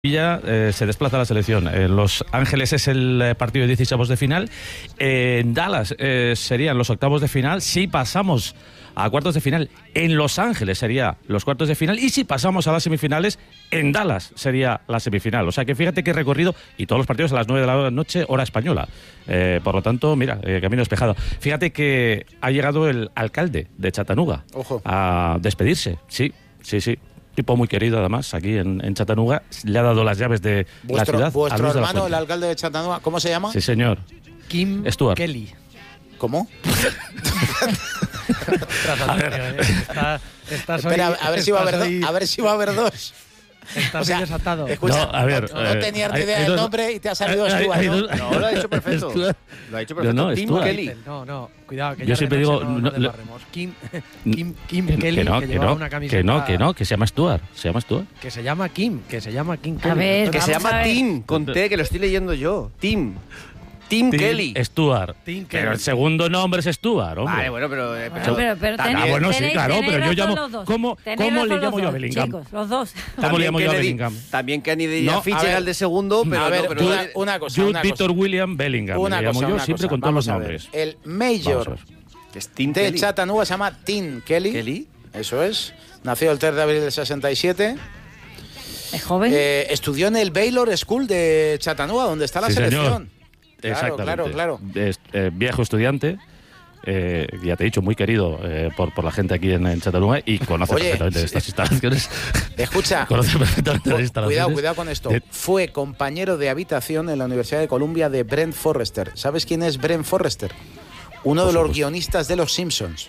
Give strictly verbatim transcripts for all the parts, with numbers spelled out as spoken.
Ya eh, se desplaza la selección. En Los Ángeles es el eh, partido de dieciséis de final. Eh, en Dallas eh, serían los octavos de final. Si pasamos a cuartos de final, en Los Ángeles sería los cuartos de final. Y si pasamos a las semifinales, en Dallas sería la semifinal. O sea que fíjate qué recorrido. Y todos los partidos a las nueve de la noche, hora española. Eh, por lo tanto, mira, eh, camino despejado. Fíjate que ha llegado el alcalde de Chattanooga. Ojo. A despedirse. Sí, sí, sí. Tipo muy querido, además, aquí en, en Chattanooga. Le ha dado las llaves de vuestro, la ciudad. Vuestro hermano, el alcalde de Chattanooga, ¿cómo se llama? Sí, señor. Kim Stuart. Kelly. ¿Cómo? a ver, está, estás Espera, hoy, a, ver si va a, haber hoy, do, a ver si va a haber dos. Estás o sea, desatado. Escucha, no, a ver, no, no tenías ni eh, idea hay, del hay nombre y te ha salido hay, Stuart, hay, ¿no? hay, No, lo ha dicho perfecto. Lo ha dicho perfecto. No, no, Tim Stuart. Kelly. No, no, cuidado, que Yo ya siempre de digo, noche no, no, no le- desbarremos. Kim, Kim, Kim que, Kelly, que no, que que llevaba no, una camiseta... que no, que no, que se llama Stuart. Se llama Stuart. Que se llama Kim, que se llama Kim Kelly. A ver, Que vamos se a llama ver. Tim, con T, que lo estoy leyendo yo. Tim. Tim, Tim Kelly. Stuart. Tim Pero Kelly. el segundo nombre es Stuart, hombre. Vale, bueno, pero... eh, Bueno, pero, pero Ah, tenéis- bueno, sí, tenéis- claro, tenéis pero yo razón llamo- los dos. ¿cómo- Tenéis cómo le razón llamo los yo a dos, Bellingham? chicos, los dos. ¿Cómo le también llamo yo a Kennedy- Bellingham? También Kennedy No, no, a Fitch ver, era el de segundo, pero a ver, no, pero una, no- una cosa, Jude una cosa. Victor William Bellingham. Una le llamo cosa, yo una siempre cosa. con todos los Vamos a ver. nombres. El Vamos a Mayor ver. que es Tim de Kelly. Chattanooga se llama Tim Kelly. Kelly. Eso es. Nació el tres de abril del sesenta y siete. Es joven. Eh, estudió en el Baylor School de Chattanooga, donde está la Sí, selección. señor. Claro, Exactamente. claro, claro. Es, eh, viejo estudiante, eh, ya te he dicho, muy querido eh, por, por la gente aquí en, en Chattanooga y conoce Oye, perfectamente sí. estas instalaciones. Escucha, conoce perfectamente las cu- instalaciones. cuidado, cuidado con esto. De- Fue compañero de habitación en la Universidad de Columbia de Brent Forrester. ¿Sabes quién es Brent Forrester? Uno Por de los supuesto. guionistas de Los Simpsons.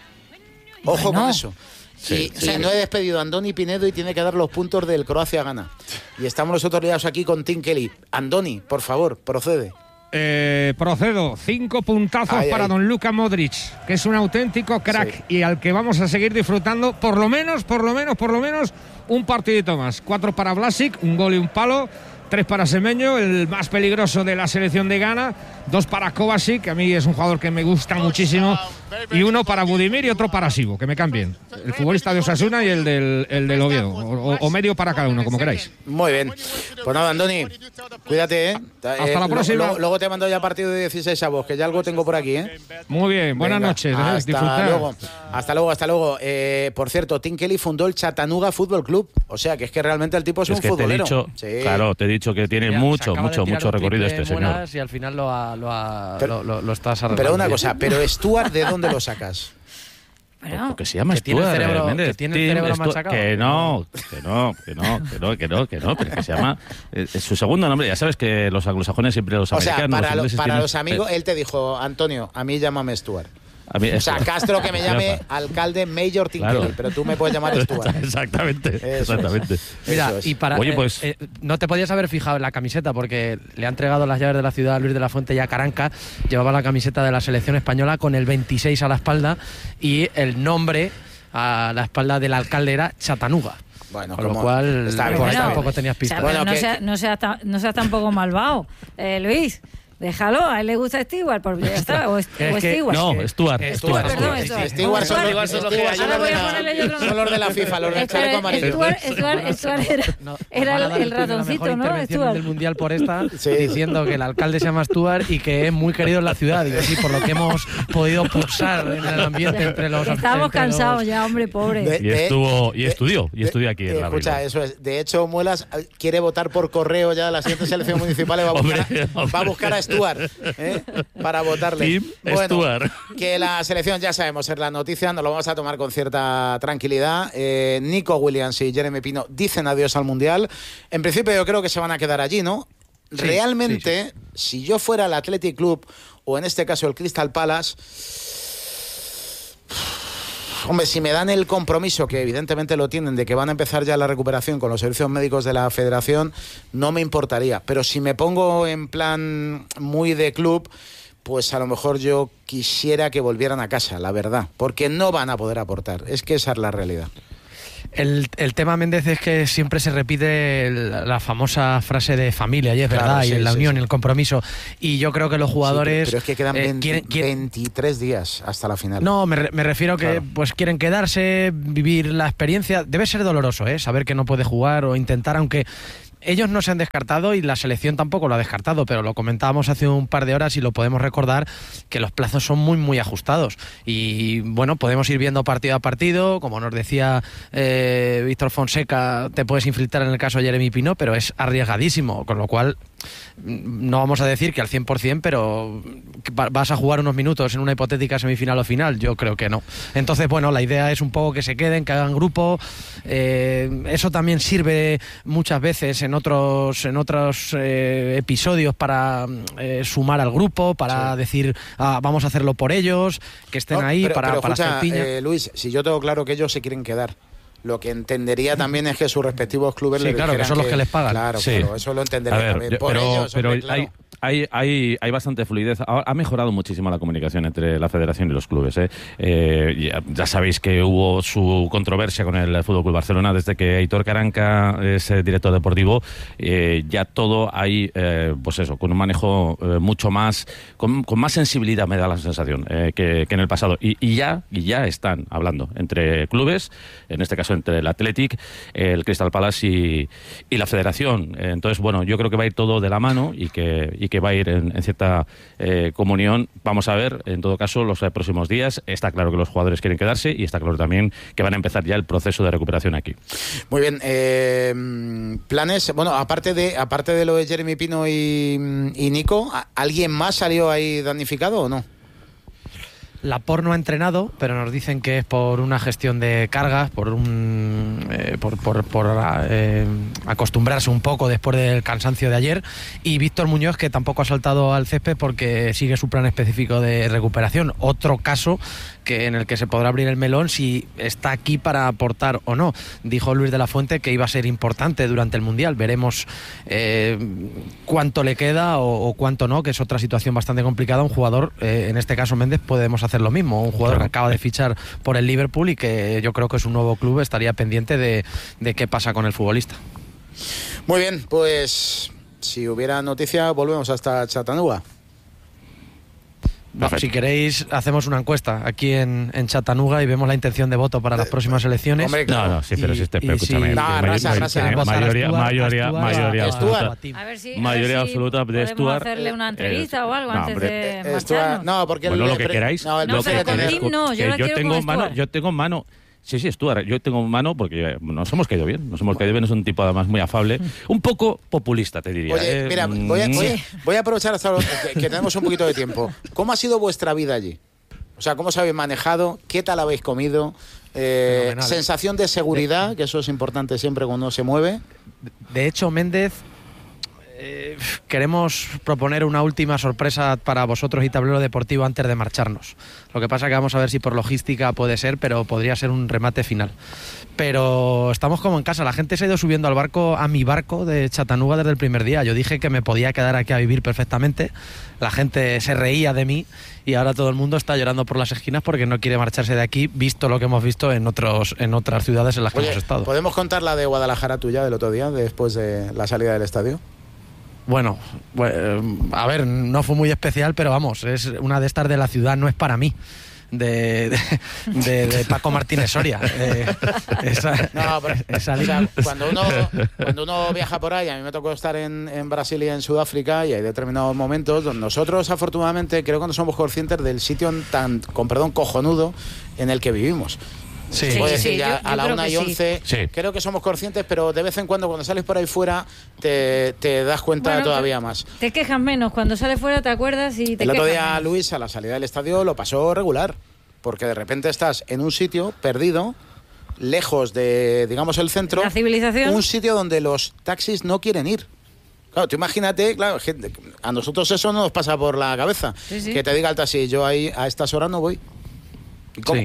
Ojo Bueno. con eso. Sí, Y, sí, o sea, sí. no he despedido a Andoni Pinedo y tiene que dar los puntos del Croacia-Gana. Y estamos nosotros liados aquí con Tim Kelly. Andoni, por favor, procede. Eh, procedo, cinco puntazos Ay, para ay. don Luka Modric, que es un auténtico crack y al que vamos a seguir disfrutando por lo menos, por lo menos, por lo menos un partidito más. Cuatro para Vlasic, un gol y un palo. Tres para Semenyo, el más peligroso de la selección de Ghana. Dos para Kovacic, que a mí es un jugador que me gusta muchísimo. Y uno para Budimir y otro para Sibo, que me cambien. El futbolista de Osasuna y el del, el del Oviedo. O, o medio para cada uno, como queráis. Muy bien. Pues nada, Andoni, cuídate, ¿eh? Hasta Eh, la lo- próxima. lo- luego te mando ya partido de dieciséis avos, que ya algo tengo por aquí, ¿eh? Muy bien, buenas Venga, noches. eh, Hasta disfrutar. luego. Hasta luego, hasta luego. Eh, por cierto, Tim Kelly fundó el Chattanooga Fútbol Club. O sea, que es que realmente el tipo es, Es un que te he futbolero. dicho, Sí. claro, te he dicho que tiene Mira, se mucho, acaba de mucho, tirar mucho un recorrido triple este en señor. Muelas y al final lo, ha, lo, ha, Pero- lo, lo, lo estás arreglando. Pero una cosa, pero Stuart, ¿de dónde lo sacas? Bueno, Porque se llama que tiene el Stuart, cerebro- eh, Méndez. que tiene el Tim cerebro Stuart- machacado. Que no, que no, que no, que no, que no, que no, pero que se llama... eh, Es su segundo nombre, ya sabes que los anglosajones siempre los O sea, americanos... para, lo- ingleses para tienen- los amigos, él te dijo, Antonio, a mí llámame Stuart. A mí- O sea, eso. Castro que me llame Ya está. alcalde Mayor Tim Claro. Kelly, pero tú me puedes llamar Stuart. Exactamente, Eso es. exactamente. Mira, Eso es. y para, Oye, eh, pues- eh, no te podías haber fijado en la camiseta porque le ha entregado las llaves de la ciudad a Luis de la Fuente y a Caranca. Llevaba la camiseta de la selección española con el veintiséis a la espalda y el nombre a la espalda del alcalde era Chattanooga. Bueno, con lo como- cual está por bien, ahí está tampoco bien. tenías o sea, pista. pero Bueno, no, que- sea, no, sea tan, no seas tampoco malvado, eh, Luis. Déjalo, a él le gusta Stewart, porque ya está, o, Es o que- Stewart. No, Stuart, Eh, Stuart, perdón, Stuart. Stuart. Stewart son, Stuart, Stewart Stuart, son ahora los voy de a la- ponerle yo otro son los de la FIFA, los del Espera, chaleco amarillo. Stuart, Stuart, Stuart era, No, era van a el, dar el premio a la ratoncito, mejor ¿no? intervención Stuart. del mundial por esta, Sí. diciendo que el alcalde se llama Stuart y que es muy querido en la ciudad. Digo, sí, por lo que hemos podido pulsar en el ambiente entre los... Estábamos entre los- cansados ya, hombre, pobre. De- Y estuvo, y estudió, y de- estudió aquí en la Escucha, Ribera. eso es. De hecho, Muelas eh, quiere votar por correo ya la siguiente selección municipal y va a buscar, Hombre, a, hombre. va a, buscar a Stuart ¿eh? para votarle. Tim Stuart. Que la selección, ya sabemos, es la noticia, nos lo vamos a tomar con cierta tranquilidad. Eh, Nico Williams y Jeremy Pino dicen adiós al Mundial. En principio yo creo que se van a quedar allí, ¿no? Sí, Realmente, si yo fuera el Athletic Club, o en este caso el Crystal Palace... Hombre, si me dan el compromiso, que evidentemente lo tienen, de que van a empezar ya la recuperación con los servicios médicos de la federación, no me importaría. Pero si me pongo en plan muy de club, pues a lo mejor yo quisiera que volvieran a casa, la verdad. Porque no van a poder aportar. Es que esa es la realidad. El, el tema, Méndez, es que siempre se repite el- la famosa frase de familia, y es Claro, verdad, sí, y en la sí, unión, sí. el compromiso. Y yo creo que los jugadores... Sí, pero, pero es que quedan eh, veinte, quieren- quieren- veintitrés días hasta la final. No, me, re- me refiero que Claro. pues quieren quedarse, vivir la experiencia. Debe ser doloroso, ¿eh? Saber que no puede jugar o intentar, aunque ellos no se han descartado y la selección tampoco lo ha descartado, pero lo comentábamos hace un par de horas y lo podemos recordar que los plazos son muy muy ajustados y bueno, podemos ir viendo partido a partido, como nos decía eh, Víctor Fonseca, te puedes infiltrar en el caso de Jeremy Pino, pero es arriesgadísimo, con lo cual no vamos a decir que al cien por ciento, pero vas a jugar unos minutos en una hipotética semifinal o final, yo creo que no. Entonces, bueno, la idea es un poco que se queden, que hagan grupo, eh, eso también sirve muchas veces en otros en otros eh, episodios para eh, sumar al grupo, para sí. decir ah, vamos a hacerlo por ellos, que estén no, ahí pero, para, pero para escucha, hacer piña. Eh, Luis, si yo tengo claro que ellos se quieren quedar, lo que entendería también es que sus respectivos clubes sí, les claro, que son que, los que les pagan. Claro, sí. claro, eso lo entendería ver, también. Yo, por pero ellos, pero hombre, claro. hay, hay, hay, hay bastante fluidez. Ha, ha mejorado muchísimo la comunicación entre la federación y los clubes. ¿eh? Eh, ya, ya sabéis que hubo su controversia con el F C Barcelona desde que Aitor Karanka es eh, director deportivo. Eh, ya todo hay, eh, pues eso, con un manejo eh, mucho más, con, con más sensibilidad, me da la sensación, eh, que, que en el pasado. Y, y, ya, y ya están hablando entre clubes, en este caso entre el Athletic, el Crystal Palace y, y la federación. Entonces, bueno, yo creo que va a ir todo de la mano y que, y que va a ir en, en cierta eh, comunión. Vamos a ver, en todo caso, los eh, próximos días. Está claro que los jugadores quieren quedarse y está claro también que van a empezar ya el proceso de recuperación aquí. Muy bien. Eh, planes, bueno, aparte de aparte de lo de Jeremy Pino y, y Nico, ¿alguien más salió ahí damnificado o no? Laporte no ha entrenado, pero nos dicen que es por una gestión de cargas, por un eh, por, por, por eh, acostumbrarse un poco después del cansancio de ayer, y Víctor Muñoz, que tampoco ha saltado al césped porque sigue su plan específico de recuperación. Otro caso que en el que se podrá abrir el melón si está aquí para aportar o no. Dijo Luis de la Fuente que iba a ser importante durante el Mundial. Veremos eh, cuánto le queda o, o cuánto no, que es otra situación bastante complicada. Un jugador, eh, en este caso Méndez, podemos hacer lo mismo. Un jugador claro. que acaba de fichar por el Liverpool y que yo creo que es un nuevo club, estaría pendiente de, de qué pasa con el futbolista. Muy bien, pues si hubiera noticia volvemos hasta Chattanooga. No, si queréis, hacemos una encuesta aquí en, en Chattanooga y vemos la intención de voto para las próximas elecciones. Hombre, claro. No, no, sí, pero y, si este, pero escúchame. Si, no, raza, raza. Mayoría, mayoría, mayoría absoluta. A ver si, mayoría a ver si absoluta de Stuart. hacerle una entrevista eh, o algo no, antes hombre, de eh, marcharnos. No, porque bueno, el, lo que queráis. No, no, lo pero que con queráis, Tim no, yo, que la yo quiero tengo con mano, Stuart. yo tengo mano. Sí, sí, Stuart, yo tengo mano porque nos hemos caído bien, nos hemos caído bien, es un tipo además muy afable, un poco populista, te diría. Oye, eh, mira, voy a, voy, a, voy a aprovechar hasta los, que, que tenemos un poquito de tiempo. ¿Cómo ha sido vuestra vida allí? O sea, ¿cómo os habéis manejado? ¿Qué tal habéis comido? Eh, ¿Sensación de seguridad? Que eso es importante siempre cuando uno se mueve. De hecho, Méndez, eh, queremos proponer una última sorpresa para vosotros y Tablero Deportivo antes de marcharnos. Lo que pasa que vamos a ver si por logística puede ser, pero podría ser un remate final. Pero estamos como en casa, la gente se ha ido subiendo al barco, a mi barco de Chattanooga desde el primer día. Yo dije que me podía quedar aquí a vivir perfectamente, la gente se reía de mí y ahora todo el mundo está llorando por las esquinas porque no quiere marcharse de aquí, visto lo que hemos visto en otros en otras ciudades en las que Oye, hemos estado. ¿podemos contar la de Guadalajara tuya del otro día, después de la salida del estadio? Bueno, a ver, no fue muy especial, pero vamos, es una de estas de la ciudad, no es para mí. De, de, de, de Paco Martínez Soria. Eh, esa, no, pero, esa o sea, cuando, uno, cuando uno viaja por ahí, a mí me tocó estar en, en Brasil y en Sudáfrica, y hay determinados momentos donde nosotros, afortunadamente, creo que no somos conscientes del sitio tan, con perdón, cojonudo en el que vivimos. Sí, Puedo sí, decir sí, ya yo, a la una y once, sí. creo que somos conscientes, pero de vez en cuando cuando sales por ahí fuera te, te das cuenta bueno, todavía te, más. Te quejas menos, cuando sales fuera te acuerdas y te El otro día menos. Luis a la salida del estadio lo pasó regular, porque de repente estás en un sitio perdido, lejos de, digamos, el centro, la civilización, un sitio donde los taxis no quieren ir. Claro, tú imagínate, claro, a nosotros eso no nos pasa por la cabeza, sí, sí. que te diga el taxi, yo ahí a estas horas no voy. ¿Y cómo? Sí.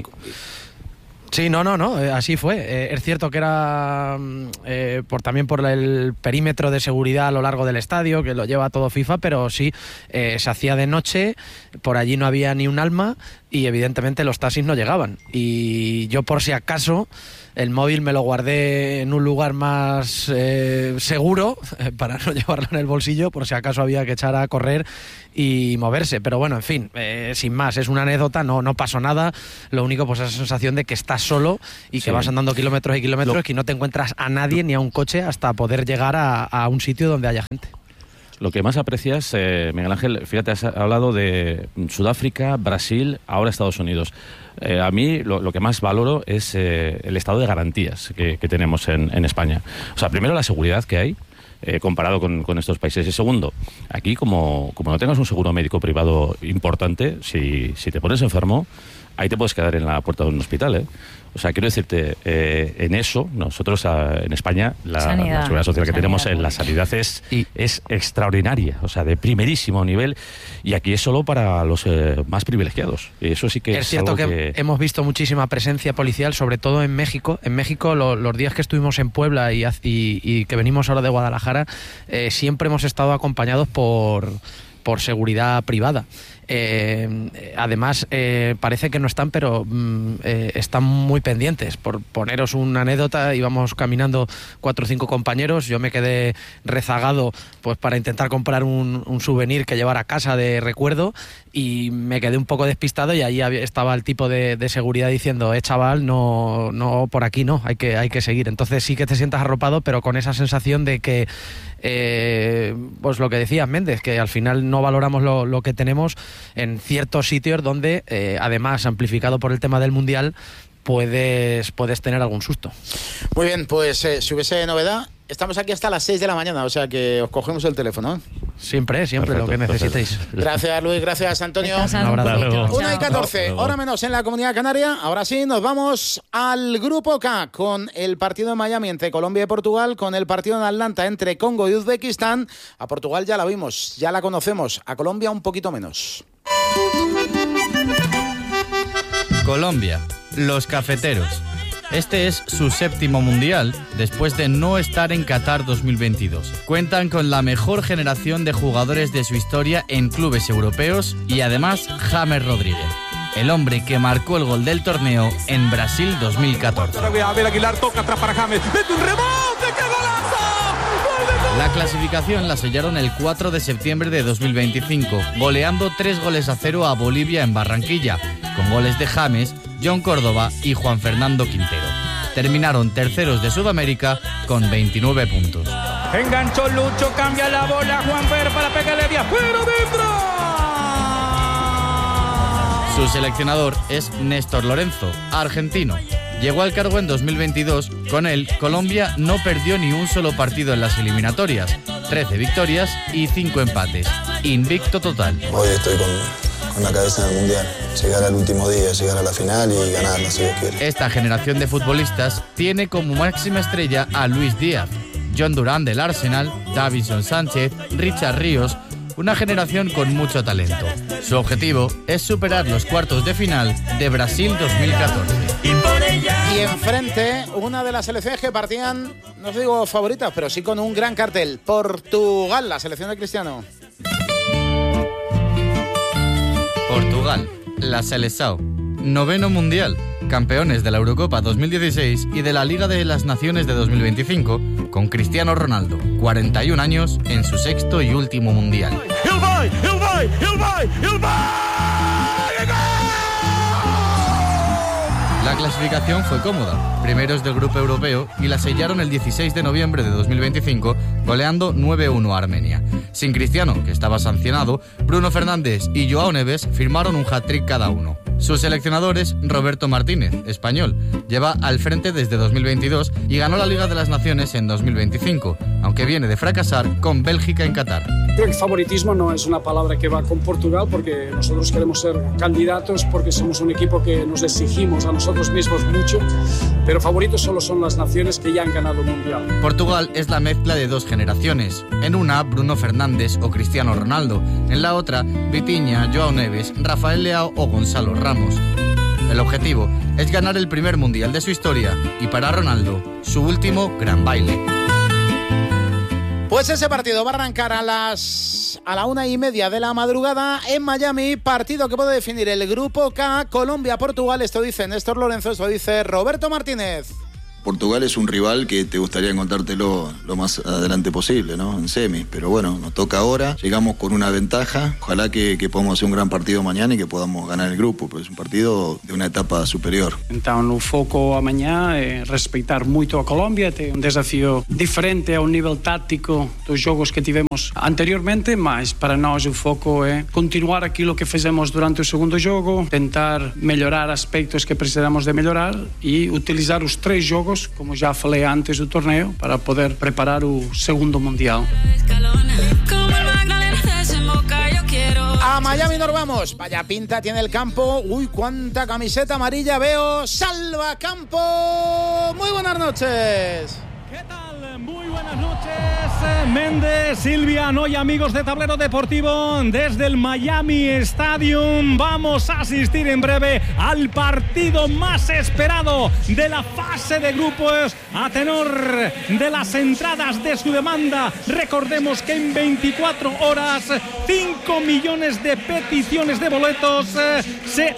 Sí, no, no, no, eh, así fue. Eh, es cierto que era eh, por también por el perímetro de seguridad a lo largo del estadio, que lo lleva todo FIFA, pero sí, eh, se hacía de noche, por allí no había ni un alma, y evidentemente los taxis no llegaban. Y yo, por si acaso, el móvil me lo guardé en un lugar más eh, seguro eh, para no llevarlo en el bolsillo, por si acaso había que echar a correr y moverse. Pero bueno, en fin, eh, sin más, es una anécdota, no, no pasó nada. Lo único, pues esa sensación de que estás solo y que sí. vas andando kilómetros y kilómetros lo... y que no te encuentras a nadie ni a un coche hasta poder llegar a, a un sitio donde haya gente. Lo que más aprecias, eh, Miguel Ángel, fíjate, has hablado de Sudáfrica, Brasil, ahora Estados Unidos. Eh, a mí lo, lo que más valoro es eh, el estado de garantías que, que tenemos en, en España. O sea, primero la seguridad que hay, eh, comparado con, con estos países. Y segundo, aquí como, como no tengas un seguro médico privado importante, si, si te pones enfermo, ahí te puedes quedar en la puerta de un hospital, ¿eh? O sea, quiero decirte, eh, en eso, nosotros a, en España, la, sanidad, la seguridad social que sanidad. tenemos en la sanidad es, y, es extraordinaria, o sea, de primerísimo nivel, y aquí es solo para los eh, más privilegiados. Y eso sí que es, es cierto algo que, que hemos visto muchísima presencia policial, sobre todo en México. En México, lo, los días que estuvimos en Puebla y, y, y que venimos ahora de Guadalajara, eh, siempre hemos estado acompañados por, por seguridad privada. Eh, además, eh, parece que no están, pero mm, eh, están muy pendientes. Por poneros una anécdota, íbamos caminando cuatro o cinco compañeros, yo me quedé rezagado pues para intentar comprar un, un souvenir que llevar a casa de recuerdo, y me quedé un poco despistado, y ahí había, estaba el tipo de, de seguridad diciendo, eh chaval, no, no, por aquí no, hay que, hay que seguir. Entonces sí que te sientas arropado, pero con esa sensación de que eh, pues lo que decía Méndez, que al final no valoramos lo, lo que tenemos en ciertos sitios donde, eh, además, amplificado por el tema del Mundial, puedes, puedes tener algún susto. Muy bien, pues eh, si hubiese novedad, estamos aquí hasta las seis de la mañana, o sea que os cogemos el teléfono, ¿eh? Siempre, siempre, Perfecto, lo que necesitéis. perfecto. Gracias, Luis, gracias, Antonio. Un abrazo. una y catorce, Chao. hora menos en la Comunidad Canaria. Ahora sí, nos vamos al Grupo K con el partido en Miami entre Colombia y Portugal, con el partido en Atlanta entre Congo y Uzbekistán. A Portugal ya la vimos, ya la conocemos, a Colombia un poquito menos. Colombia, los cafeteros. Este es su séptimo mundial, después de no estar en Qatar dos mil veintidós. Cuentan con la mejor generación de jugadores de su historia en clubes europeos y además James Rodríguez, el hombre que marcó el gol del torneo en Brasil dos mil catorce. Aguilar toca atrás para James, mete un rebote, ¡qué golazo! La clasificación la sellaron el cuatro de septiembre de dos mil veinticinco, goleando tres goles a cero a Bolivia en Barranquilla, con goles de James, John Córdoba y Juan Fernando Quintero. Terminaron terceros de Sudamérica con veintinueve puntos. Enganchó Lucho, cambia la bola, Juanfer para pegarle de afuera, dentro. Su seleccionador es Néstor Lorenzo, argentino. Llegó al cargo en dos mil veintidós. Con él, Colombia no perdió ni un solo partido en las eliminatorias. trece victorias y cinco empates. Invicto total. Hoy estoy con, con la cabeza en el Mundial. Llegar al último día, llegar a la final y ganarla, si Dios quiere. Esta generación de futbolistas tiene como máxima estrella a Luis Díaz, John Durán del Arsenal, Davinson Sánchez, Richard Ríos, una generación con mucho talento. Su objetivo es superar los cuartos de final de Brasil dos mil catorce. Y enfrente, una de las selecciones que partían, no os digo favoritas, pero sí con un gran cartel. Portugal, la selección de Cristiano. Portugal, la Seleção, noveno mundial, campeones de la Eurocopa dos mil dieciséis y de la Liga de las Naciones de dos mil veinticinco, con Cristiano Ronaldo, cuarenta y un años, en su sexto y último mundial. ¡El vai! ¡El vai! ¡El vai! ¡El vai! La clasificación fue cómoda, primeros del grupo europeo, y la sellaron el dieciséis de noviembre de dos mil veinticinco, goleando nueve uno a Armenia. Sin Cristiano, que estaba sancionado, Bruno Fernández y Joao Neves firmaron un hat-trick cada uno. Su seleccionador es Roberto Martínez, español. Lleva al frente desde dos mil veintidós y ganó la Liga de las Naciones en dos mil veinticinco, aunque viene de fracasar con Bélgica en Qatar. Creo que favoritismo no es una palabra que va con Portugal, porque nosotros queremos ser candidatos, porque somos un equipo que nos exigimos a nosotros mismos mucho, pero favoritos solo son las naciones que ya han ganado el Mundial. Portugal es la mezcla de dos generaciones. En una, Bruno Fernández o Cristiano Ronaldo. En la otra, Vitinha, Joao Neves, Rafael Leao o Gonzalo Ramos. El objetivo es ganar el primer Mundial de su historia y, para Ronaldo, su último gran baile. Pues ese partido va a arrancar a las a la una y media de la madrugada en Miami, partido que puede definir el grupo K, Colombia-Portugal. Esto dice Néstor Lorenzo, esto dice Roberto Martínez. Portugal es un rival que te gustaría encontrártelo lo más adelante posible, ¿no? En semis, pero bueno, nos toca ahora, llegamos con una ventaja, ojalá que, que podamos hacer un gran partido mañana y que podamos ganar el grupo, pues es un partido de una etapa superior. Então o foco amanhã é respeitar muito a Colômbia, tem um desafio diferente ao nível tático dos jogos que tivemos anteriormente, mas para nós o foco é continuar aquilo que fizemos durante o segundo jogo, tentar melhorar aspectos que precisamos de melhorar e utilizar os três jogos, como já falei antes do torneio, para poder preparar o segundo mundial. A Miami nos vamos. Vaya pinta tiene el campo. Uy, cuánta camiseta amarilla veo. Salva Campo. Muy buenas noches. ¿Qué tal? Muy buenas noches, Méndez, Silvia, no y amigos de Tablero Deportivo. Desde el Miami Stadium vamos a asistir en breve al partido más esperado de la fase de grupos a tenor de las entradas de su demanda. Recordemos que en veinticuatro horas cinco millones de peticiones de boletos eh, se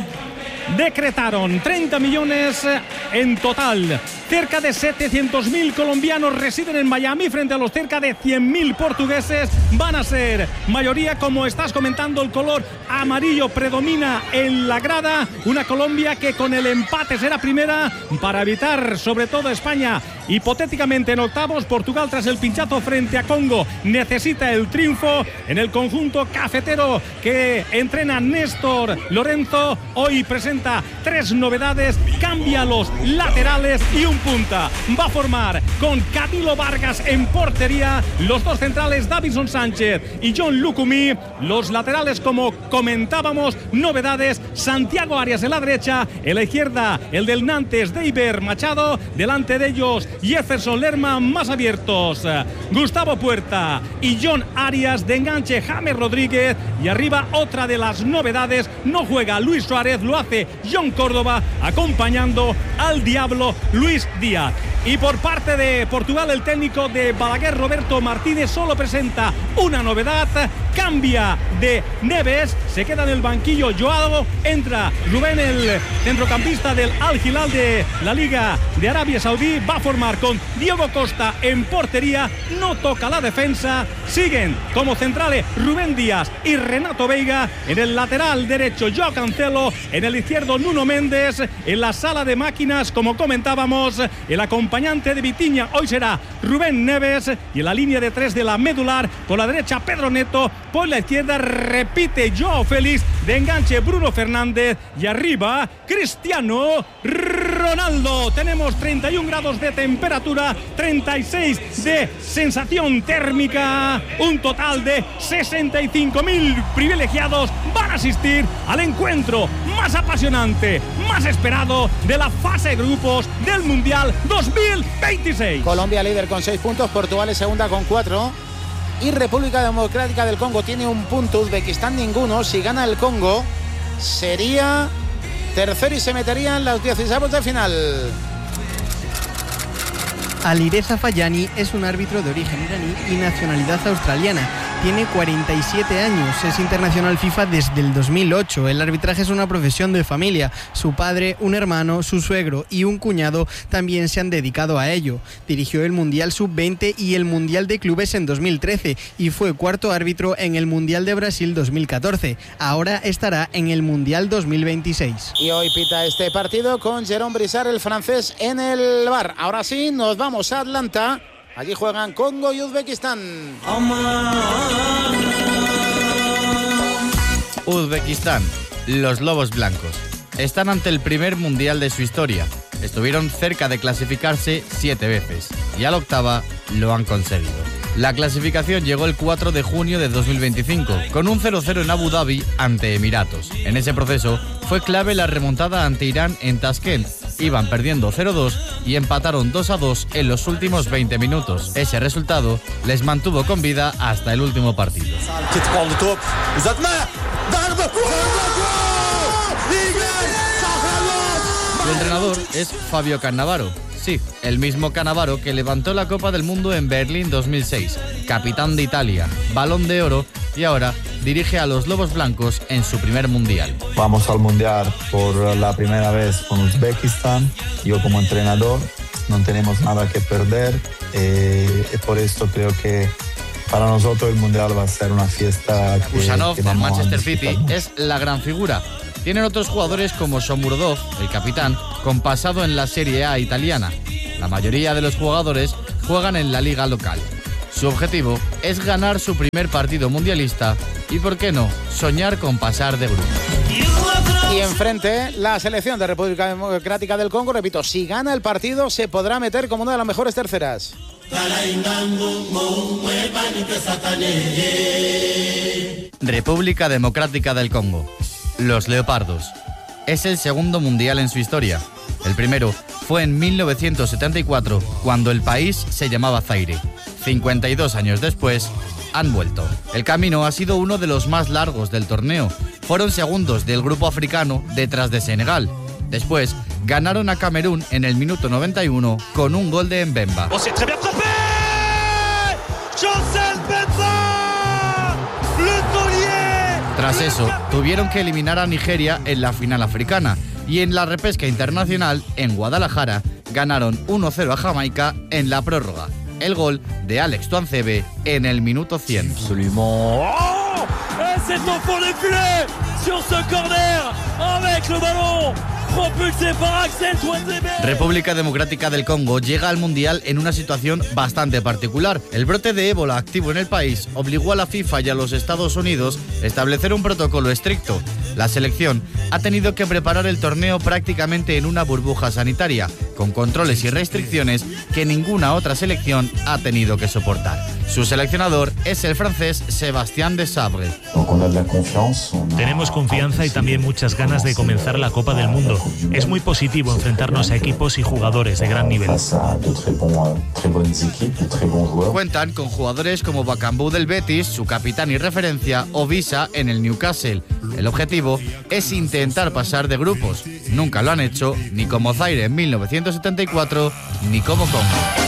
decretaron, treinta millones en total. Cerca de setecientos mil colombianos residen en Miami frente a los cerca de cien mil portugueses. Van a ser mayoría, como estás comentando, el color amarillo predomina en la grada. Una Colombia que con el empate será primera para evitar, sobre todo España, hipotéticamente en octavos. Portugal, tras el pinchazo frente a Congo, necesita el triunfo. En el conjunto cafetero que entrena Néstor Lorenzo, hoy presenta tres novedades, cambia los laterales y un punta. Va a formar con Camilo Vargas en portería, los dos centrales Davinson Sánchez y John Lucumí, los laterales, como comentábamos, novedades, Santiago Arias en la derecha, en la izquierda el del Nantes Deiber Machado, delante de ellos Jefferson Lerma, más abiertos Gustavo Puerta y John Arias, de enganche James Rodríguez, y arriba otra de las novedades, no juega Luis Suárez, lo hace John Córdoba acompañando al Diablo Luis Díaz. Y por parte de Portugal, el técnico de Balaguer, Roberto Martínez, solo presenta una novedad, cambia de Neves, se queda en el banquillo Joao, entra Rubén, el centrocampista del Al Hilal de la Liga de Arabia Saudí, va a formar con Diego Costa en portería, no toca la defensa, siguen como centrales Rubén Díaz y Renato Veiga, en el lateral derecho Joao Cancelo, en el izquierdo Nuno Méndez, en la sala de máquinas, como comentábamos, el acompañante de Vitinha hoy será Rubén Neves, y en la línea de tres de la medular, por la derecha Pedro Neto, por la izquierda repite Joao Félix, de enganche Bruno Fernández y arriba Cristiano Ronaldo. Tenemos treinta y un grados de temperatura, treinta y seis de sensación térmica, un total de sesenta y cinco mil privilegiados van a asistir al encuentro más apasionante, más esperado de la fase de grupos del Mundial dos mil veintiséis. Colombia líder con seis puntos, Portugal es segunda con cuatro y República Democrática del Congo tiene un punto, Uzbekistán ninguno. Si gana el Congo sería tercero y se metería en los dieciseis de final. Alireza Fayani es un árbitro de origen iraní y nacionalidad australiana. Tiene cuarenta y siete años, es internacional FIFA desde el dos mil ocho. El arbitraje es una profesión de familia. Su padre, un hermano, su suegro y un cuñado también se han dedicado a ello. Dirigió el Mundial sub veinte y el Mundial de Clubes en dos mil trece y fue cuarto árbitro en el Mundial de Brasil dos mil catorce. Ahora estará en el Mundial dos mil veintiséis. Y hoy pita este partido con Jérôme Brissard, el francés, en el bar. Ahora sí, nos vamos a Atlanta. Allí juegan Congo y Uzbekistán. Uzbekistán, los Lobos Blancos, están ante el primer mundial de su historia. Estuvieron cerca de clasificarse siete veces y a la octava lo han conseguido. La clasificación llegó el cuatro de junio de dos mil veinticinco, con un cero cero en Abu Dhabi ante Emiratos. En ese proceso fue clave la remontada ante Irán en Tashkent. Iban perdiendo cero dos y empataron dos a dos en los últimos veinte minutos. Ese resultado les mantuvo con vida hasta el último partido. El entrenador es Fabio Cannavaro. Sí, el mismo Cannavaro que levantó la Copa del Mundo en Berlín dos mil seis, capitán de Italia, Balón de Oro y ahora dirige a los Lobos Blancos en su primer Mundial. Vamos al Mundial por la primera vez con Uzbekistán. Yo como entrenador no tenemos nada que perder eh, y por esto creo que para nosotros el Mundial va a ser una fiesta que, Usanov que del vamos a Manchester City disfrutar. es la gran figura. Tienen otros jugadores como Shomurodov, el capitán, con pasado en la Serie A italiana. La mayoría de los jugadores juegan en la liga local. Su objetivo es ganar su primer partido mundialista y, ¿por qué no?, soñar con pasar de grupo. Y enfrente, la selección de República Democrática del Congo, repito, si gana el partido se podrá meter como una de las mejores terceras. República Democrática del Congo. Los Leopardos. Es el segundo mundial en su historia. El primero fue en mil novecientos setenta y cuatro, cuando el país se llamaba Zaire. cincuenta y dos años después, han vuelto. El camino ha sido uno de los más largos del torneo. Fueron segundos del grupo africano detrás de Senegal. Después, ganaron a Camerún en el minuto noventa y uno con un gol de Mbemba. Oh, c'est très bien frappé! Chancel Mbemba! Le taulier! Tras eso, tuvieron que eliminar a Nigeria en la final africana y en la repesca internacional, en Guadalajara, ganaron uno cero a Jamaica en la prórroga. El gol de Alex Tuanzebe en el minuto cien. Absolument. Oh! Et c'est au fond des filets sur ce corner avec le ballon propulsé par Axel Tuanzebe. República Democrática del Congo llega al Mundial en una situación bastante particular. El brote de ébola activo en el país obligó a la FIFA y a los Estados Unidos a establecer un protocolo estricto. La selección ha tenido que preparar el torneo prácticamente en una burbuja sanitaria, con controles y restricciones que ninguna otra selección ha tenido que soportar. Su seleccionador es el francés Sébastien Desabre. Tenemos confianza y también muchas ganas de comenzar la Copa del Mundo. Es muy positivo enfrentarnos a equipos y jugadores de gran nivel. Cuentan con jugadores como Bakambu del Betis, su capitán y referencia, o Visa en el Newcastle. El objetivo es intentar pasar de grupos. Nunca lo han hecho, ni como Zaire en mil novecientos setenta y cuatro, ni como Congo.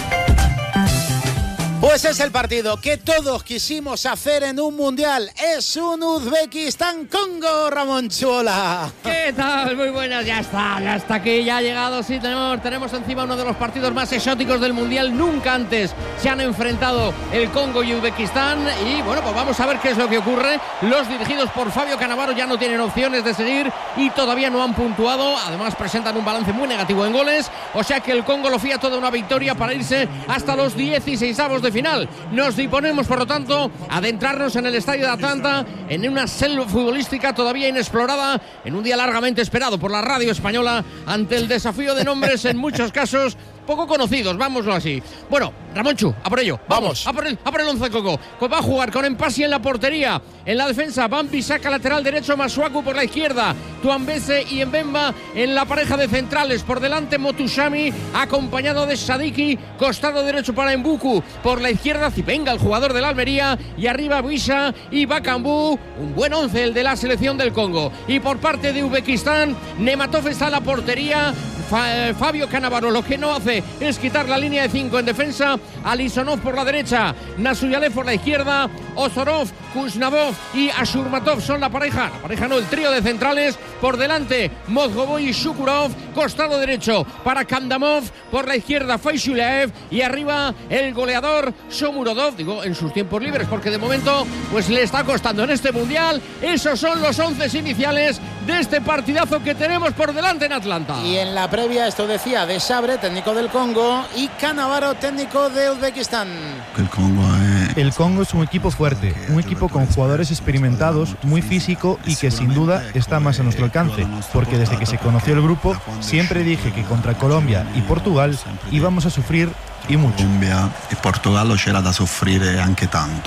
Pues es el partido que todos quisimos hacer en un mundial. Es un Uzbekistán-Congo, Ramón Chuola. ¿Qué tal? Muy buenas, ya está, ya está aquí, ya ha llegado, sí, tenemos, tenemos encima uno de los partidos más exóticos del mundial. Nunca antes se han enfrentado el Congo y Uzbekistán y bueno, pues vamos a ver qué es lo que ocurre. Los dirigidos por Fabio Cannavaro ya no tienen opciones de seguir y todavía no han puntuado, además presentan un balance muy negativo en goles, o sea que el Congo lo fía toda una victoria para irse hasta los dieciseisavos de final. Nos disponemos, por lo tanto, a adentrarnos en el estadio de Atlanta, en una selva futbolística todavía inexplorada, en un día largamente esperado por la radio española, ante el desafío de nombres en muchos casos poco conocidos, vámoslo así. Bueno, Ramonchu, a por ello, vamos, a por el, a por el once Coco. Pues va a jugar con Empasi en la portería, en la defensa, Bambi saca lateral derecho, Masuaku por la izquierda, Tuanbese y Mbemba en la pareja de centrales, por delante Motushami, acompañado de Sadiki, costado derecho para Mbuku, por la izquierda Zipenga, el jugador de la Almería, y arriba Buisha y Bakambu, un buen once el de la selección del Congo. Y por parte de Uzbekistán, Nematov está en la portería, Fabio Cannavaro lo que no hace es quitar la línea de cinco en defensa, Alisonov por la derecha, Nasuyalev por la izquierda, Ozorov, Kuznavov y Ashurmatov son la pareja, la pareja no, el trío de centrales, por delante Mozgovoy y Shukurov, costado derecho para Kandamov, por la izquierda Faishulev y arriba el goleador Shomurodov, digo en sus tiempos libres porque de momento pues le está costando en este mundial. Esos son los once iniciales de este partidazo que tenemos por delante en Atlanta. Y en la previa esto decía Desabre, técnico del Congo, y Cannavaro, técnico de Uzbekistán. El Congo es... El Congo es un equipo fuerte, un equipo con jugadores experimentados, muy físico y que sin duda está más a nuestro alcance, porque desde que se conoció el grupo siempre dije que contra Colombia y Portugal íbamos a sufrir y mucho. Colombia y Portugal c'era da soffrire anche tanto.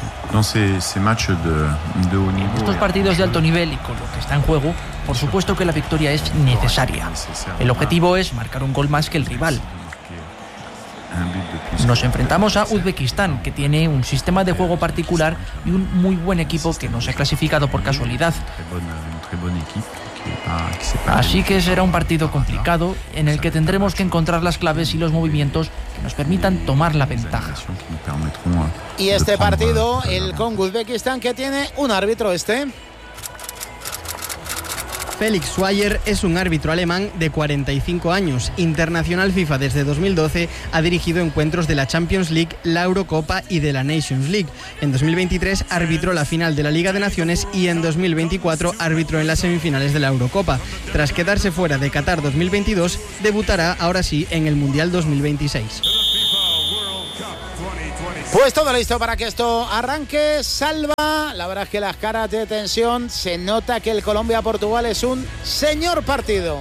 Estos partidos de alto nivel y con lo que está en juego, por supuesto que la victoria es necesaria. El objetivo es marcar un gol más que el rival. Nos enfrentamos a Uzbekistán, que tiene un sistema de juego particular y un muy buen equipo que no se ha clasificado por casualidad. Así que será un partido complicado en el que tendremos que encontrar las claves y los movimientos que nos permitan tomar la ventaja. Y este partido, el con Uzbekistán, que tiene un árbitro este. Felix Schweier es un árbitro alemán de cuarenta y cinco años, internacional FIFA desde dos mil doce, ha dirigido encuentros de la Champions League, la Eurocopa y de la Nations League. En dos mil veintitrés arbitró la final de la Liga de Naciones y en dos mil veinticuatro arbitró en las semifinales de la Eurocopa. Tras quedarse fuera de Qatar dos mil veintidós, debutará ahora sí en el Mundial dos mil veintiséis. Pues todo listo para que esto arranque. Salva, la verdad es que las caras de tensión, se nota que el Colombia-Portugal es un señor partido.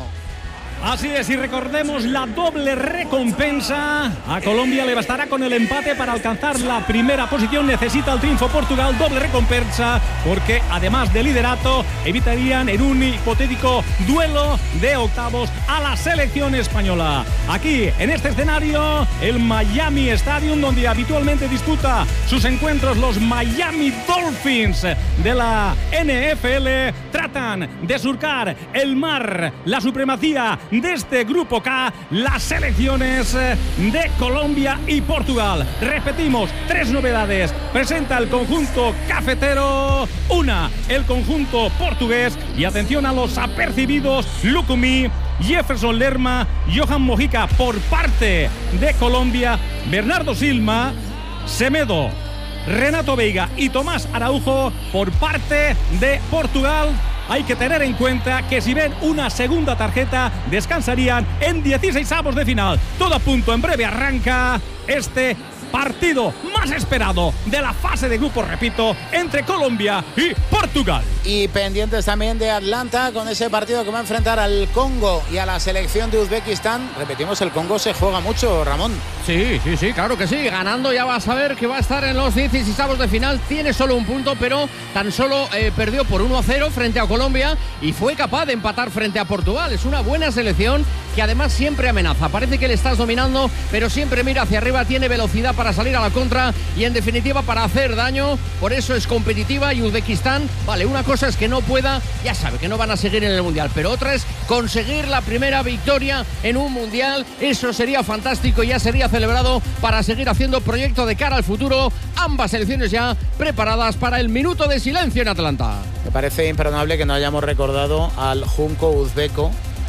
Así es, y recordemos la doble recompensa. A Colombia le bastará con el empate para alcanzar la primera posición. Necesita el triunfo Portugal, doble recompensa, porque además de liderato, evitarían en un hipotético duelo de octavos a la selección española. Aquí, en este escenario, el Miami Stadium, donde habitualmente disputa sus encuentros los Miami Dolphins de la N F L, tratan de surcar el mar, la supremacía de este grupo K, las selecciones de Colombia y Portugal. Repetimos, tres novedades presenta el conjunto cafetero. Una, el conjunto portugués, y atención a los apercibidos: Lucumí, Jefferson Lerma, Johan Mojica por parte de Colombia, Bernardo Silva, Semedo, Renato Veiga y Tomás Araujo por parte de Portugal. Hay que tener en cuenta que si ven una segunda tarjeta, descansarían en dieciseisavos de final. Todo a punto, en breve arranca este partido más esperado de la fase de grupos, repito, entre Colombia y Portugal. Y pendientes también de Atlanta con ese partido que va a enfrentar al Congo y a la selección de Uzbekistán. Repetimos, el Congo se juega mucho, Ramón. Sí, sí, sí, claro que sí. Ganando ya vas a ver que va a estar en los dieciseisavos de final. Tiene solo un punto, pero tan solo eh, perdió por uno a cero frente a Colombia y fue capaz de empatar frente a Portugal. Es una buena selección que además siempre amenaza. Parece que le estás dominando, pero siempre mira hacia arriba, tiene velocidad para salir a la contra y en definitiva para hacer daño. Por eso es competitiva. Y Uzbekistán, vale, una cosa es que no pueda, ya sabe que no van a seguir en el Mundial, pero otra es conseguir la primera victoria en un Mundial. Eso sería fantástico y ya sería celebrado para seguir haciendo proyecto de cara al futuro. Ambas selecciones ya preparadas para el minuto de silencio en Atlanta. Me parece imperdonable que no hayamos recordado al Junco uzbeco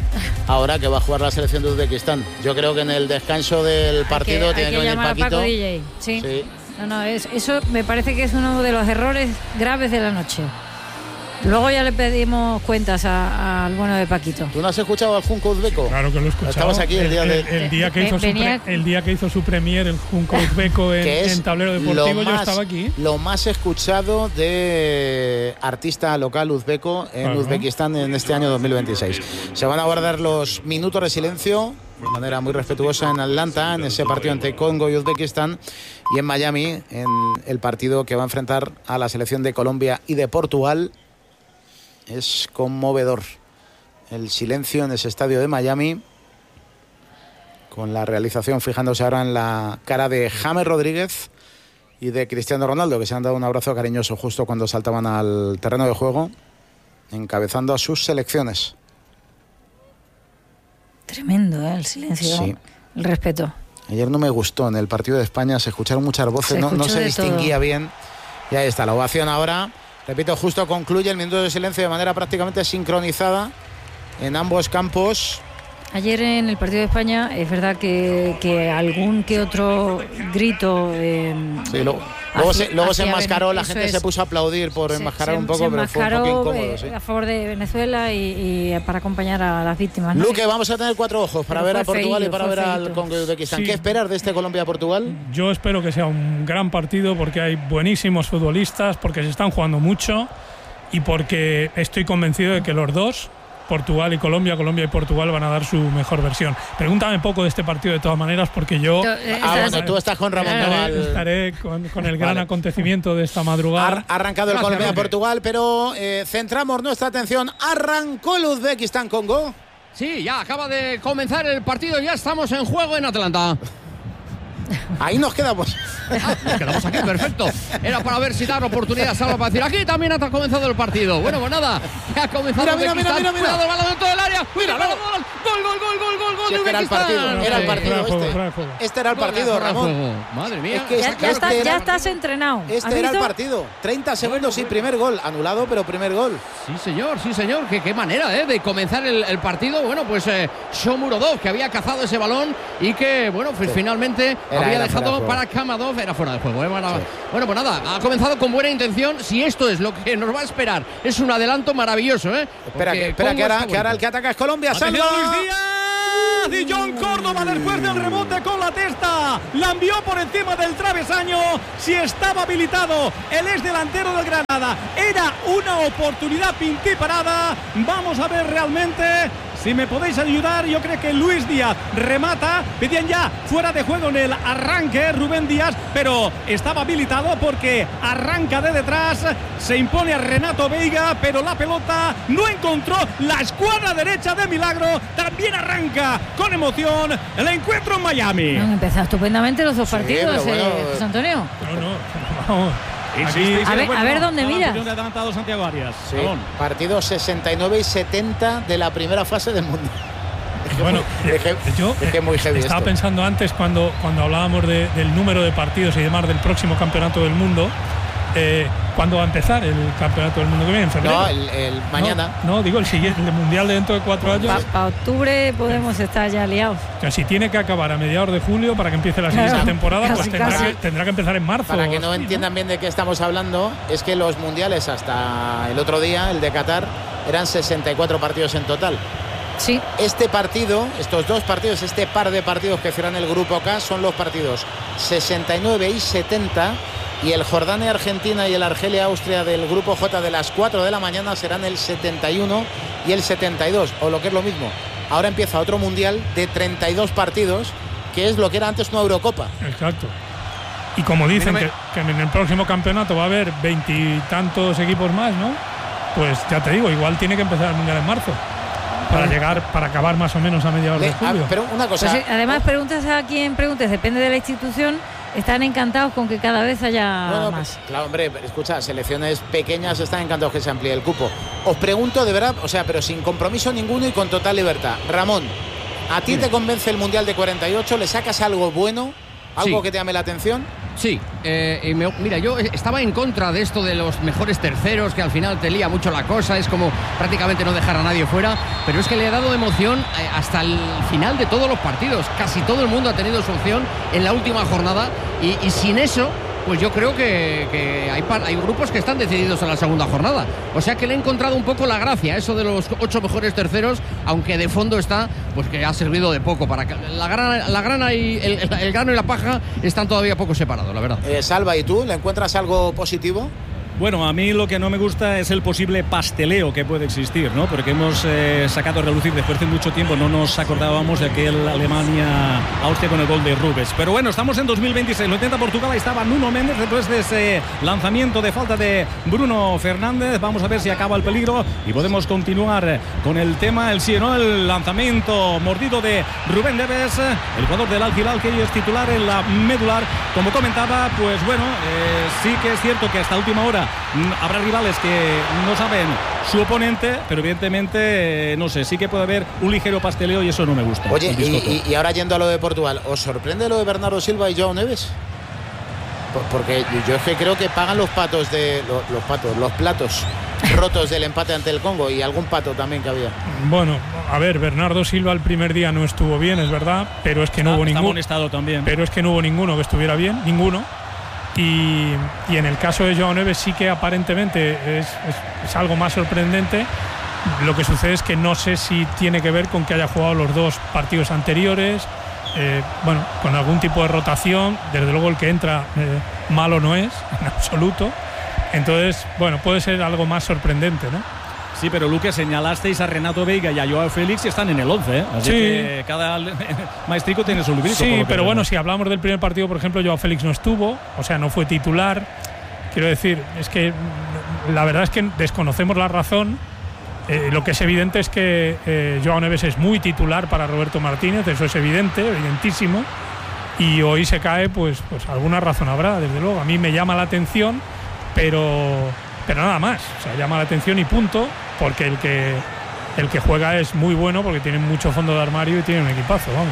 ahora que va a jugar la selección de Uzbekistán. Yo creo que en el descanso del partido hay que, tiene hay que, que venir llamar Paquito. a Paco D J. Sí. Sí. No, no, es, eso me parece que es uno de los errores graves de la noche. Luego ya le pedimos cuentas a- al bueno de Paquito. ¿Tú no has escuchado al Junco uzbeco? Claro que lo he escuchado. Estabas aquí el día de... El, el día, que hizo su Venía- pre- el día que hizo su premier, el Junco Uzbeco en, que es en Tablero Deportivo, lo yo más- estaba aquí. Lo más escuchado de artista local uzbeco en Claro. Uzbekistán en este año dos mil veintiséis. Se van a guardar los minutos de silencio de manera muy respetuosa en Atlanta, en ese partido entre Congo y Uzbekistán, y en Miami, en el partido que va a enfrentar a la selección de Colombia y de Portugal. Es conmovedor el silencio en ese estadio de Miami, con la realización fijándose ahora en la cara de James Rodríguez y de Cristiano Ronaldo, que se han dado un abrazo cariñoso justo cuando saltaban al terreno de juego, encabezando a sus selecciones. Tremendo, ¿eh? El silencio, Sí. el respeto. Ayer no me gustó, en el partido de España se escucharon muchas voces, Se no, no escuchó se de distinguía todo. bien. Y ahí está, la ovación ahora. Repito, justo concluye el minuto de silencio de manera prácticamente sincronizada en ambos campos. Ayer en el partido de España es verdad que, que algún que otro grito eh, Sí, lo- luego se, hacia- luego se hacia enmascaró, la Vene- gente eso se es. puso a aplaudir por Se- enmascarar se- un poco, se pero fue un poco enmascaró, incómodo. eh, Sí. a favor de Venezuela y, y para acompañar a las víctimas, ¿no? Luque, vamos a tener cuatro ojos para Pero ver a fue Portugal y feíto, para fue ver al feíto. Congo y Uzbekistán. Sí. ¿Qué esperar de este Colombia-Portugal? Yo espero que sea un gran partido porque hay buenísimos futbolistas, porque se están jugando mucho y porque estoy convencido de que los dos, Portugal y Colombia, Colombia y Portugal, van a dar su mejor versión. Pregúntame poco de este partido de todas maneras porque yo To- eh, Ah, estás- bueno, tú estás con Ramón estaré, Naval. estaré con, con el gran Vale. acontecimiento de esta madrugada. Ha arrancado el Gracias, Colombia Roque. Portugal, pero eh, centramos nuestra atención. Arrancó el Uzbekistán Congo. Sí, ya acaba de comenzar el partido, ya estamos en juego en Atlanta. Ahí nos quedamos. Nos quedamos aquí, perfecto. Era para ver si dan oportunidad a Salva para decir, aquí también ha comenzado el partido. Bueno, pues nada, ha comenzado mira, mira, mira, mira, Cuidado, el balón dentro del área. Mira, Mira, gol, gol, gol, gol, gol, gol, gol Si de es que era el partido, Uzbekistán. era el partido Fuera de este. juego, fuera de juego. Este era el Gol, partido, fuera de Ramón. juego. Madre mía. Es que Ya, es- ya es está- que era- ya estás entrenado. ¿Has Este era el visto? partido. treinta segundos, sí, primer gol. Anulado, pero primer gol. Sí, señor, sí, señor. Qué, qué manera, ¿eh? De comenzar el, el partido. Bueno, pues eh, Shomurodov, que había cazado ese balón y que, bueno, pues Sí. finalmente Era- había era fuera de dejado juego. para Kamadov. Era fuera de juego, ¿eh? Bueno, bueno, pues nada, ha comenzado con buena intención. Si esto es lo que nos va a esperar, es un adelanto maravilloso, ¿eh? Espera, Porque que, espera Congo que, ahora, está que ahora el bonito. que ataca es Colombia. Atención, ¡Salva! Luis Díaz y John Córdoba después del rebote con la testa. La envió por encima del travesaño. Si estaba habilitado el ex delantero del Granada, era una oportunidad pintiparada. Vamos a ver realmente si me podéis ayudar. Yo creo que Luis Díaz remata. Pedían ya fuera de juego en el arranque Rubén Díaz, pero estaba habilitado porque arranca de detrás. Se impone a Renato Veiga, pero la pelota no encontró la escuadra derecha de Milagro. También arranca con emoción el encuentro en Miami. Han empezado estupendamente los dos Sí, partidos, pero bueno, eh, José Antonio. No, no, vamos. Insiste, A ver- a ver dónde mira. Ha adelantado Santiago Arias. Sí, Balón. partido sesenta y nueve y setenta de la primera fase del Mundial. Es que Bueno, muy- es que- yo es que es muy heavy estaba esto. pensando antes cuando, cuando hablábamos de- del número de partidos y demás del próximo campeonato del mundo. Eh, ¿Cuándo va a empezar el campeonato del mundo que viene? ¿En febrero? No, el, el mañana. No, no, digo el siguiente, el mundial de dentro de cuatro años. Para octubre podemos estar ya liados. O sea, si tiene que acabar a mediados de julio para que empiece la siguiente Claro, temporada, pues casi, tendrá casi. que, tendrá que empezar en marzo. Para que no Sí, entiendan bien de qué estamos hablando, es que los mundiales hasta el otro día, el de Qatar, eran sesenta y cuatro partidos en total. Sí. Este partido, estos dos partidos, este par de partidos que cierran el grupo K son los partidos sesenta y nueve y setenta, y el Jordania-Argentina y el Argelia-Austria del grupo J de las cuatro de la mañana serán el setenta y uno y el setenta y dos, o lo que es lo mismo. Ahora empieza otro mundial de treinta y dos partidos, que es lo que era antes una Eurocopa. Exacto. Y como dicen Mira, que, que en el próximo campeonato va a haber veintitantos equipos más, ¿no? Pues ya te digo, igual tiene que empezar el mundial en marzo. Para llegar, para acabar más o menos a mediados Le- de julio. ah, pero una cosa. Pues sí, además, preguntas a quien preguntes, depende de la institución, están encantados con que cada vez haya No, no, más. claro, hombre, pero escucha, selecciones pequeñas están encantados que se amplíe el cupo. Os pregunto de verdad, o sea, pero sin compromiso ninguno y con total libertad. Ramón, ¿a ti te convence el Mundial de cuarenta y ocho? ¿Le sacas algo bueno? ¿Algo Sí. que te llame la atención? Sí, eh, y me- mira, yo estaba en contra de esto de los mejores terceros, que al final te lía mucho la cosa, es como prácticamente no dejar a nadie fuera, pero es que le he dado emoción eh, hasta el final de todos los partidos. Casi todo el mundo ha tenido su opción en la última jornada y, y sin eso, pues yo creo que, que hay, par- hay grupos que están decididos en la segunda jornada. O sea que le he encontrado un poco la gracia, eso de los ocho mejores terceros, aunque de fondo está, pues que ha servido de poco. Para que la grana, la grana y el, el- el grano y la paja están todavía poco separados, la verdad. Eh, Salva, ¿y tú? ¿Le encuentras algo positivo? Bueno, a mí lo que no me gusta es el posible pasteleo que puede existir, ¿no? Porque hemos eh, sacado a relucir después de mucho tiempo, no nos acordábamos de aquel Alemania-Austria con el gol de Rubens. Pero bueno, estamos en dos mil veintiséis, lo intenta Portugal, ahí estaba Nuno Méndez después de ese lanzamiento de falta de Bruno Fernández. Vamos a ver si acaba el peligro y podemos continuar con el tema, el sí o no, el lanzamiento mordido de Rubén Neves, el jugador del Al Hilal, que hoy es titular en la medular. Como comentaba, pues bueno, eh, sí que es cierto que hasta última hora mm, habrá rivales que no saben su oponente, pero evidentemente, eh, no sé, sí que puede haber un ligero pasteleo y eso no me gusta. Oye, El y, biscotto. y- y ahora yendo a lo de Portugal, ¿os sorprende lo de Bernardo Silva y João Neves? Por- Porque yo es que creo que pagan los patos de lo- los patos, los platos rotos del empate ante el Congo y algún pato también que había. Bueno, a ver, Bernardo Silva el primer día no estuvo bien, es verdad, pero es que no Está- hubo está ninguno. amonestado también. Pero es que no hubo ninguno que estuviera bien, ninguno. Y, y en el caso de João Neves sí que aparentemente es, es- es algo más sorprendente. Lo que sucede es que no sé si tiene que ver con que haya jugado los dos partidos anteriores, eh, bueno, con algún tipo de rotación. Desde luego el que entra eh, malo no es, en absoluto. Entonces, bueno, puede ser algo más sorprendente, ¿no? Sí, pero Luque, señalasteis a Renato Veiga y a Joao Félix y están en el once, ¿eh? Así Sí. que cada maestrico tiene su librito. por Sí, lo que pero vemos. bueno, si hablamos del primer partido, por ejemplo, Joao Félix no estuvo, o sea, no fue titular. Quiero decir, es que mm, la verdad es que desconocemos la razón. Eh, lo que es evidente es que eh, Joao Neves es muy titular para Roberto Martínez, eso es evidente, evidentísimo. y hoy se cae, pues, pues alguna razón habrá, desde luego. A mí me llama la atención, pero, pero nada más. O sea, llama la atención y punto, porque el que, el que juega es muy bueno, porque tiene mucho fondo de armario y tiene un equipazo, vamos.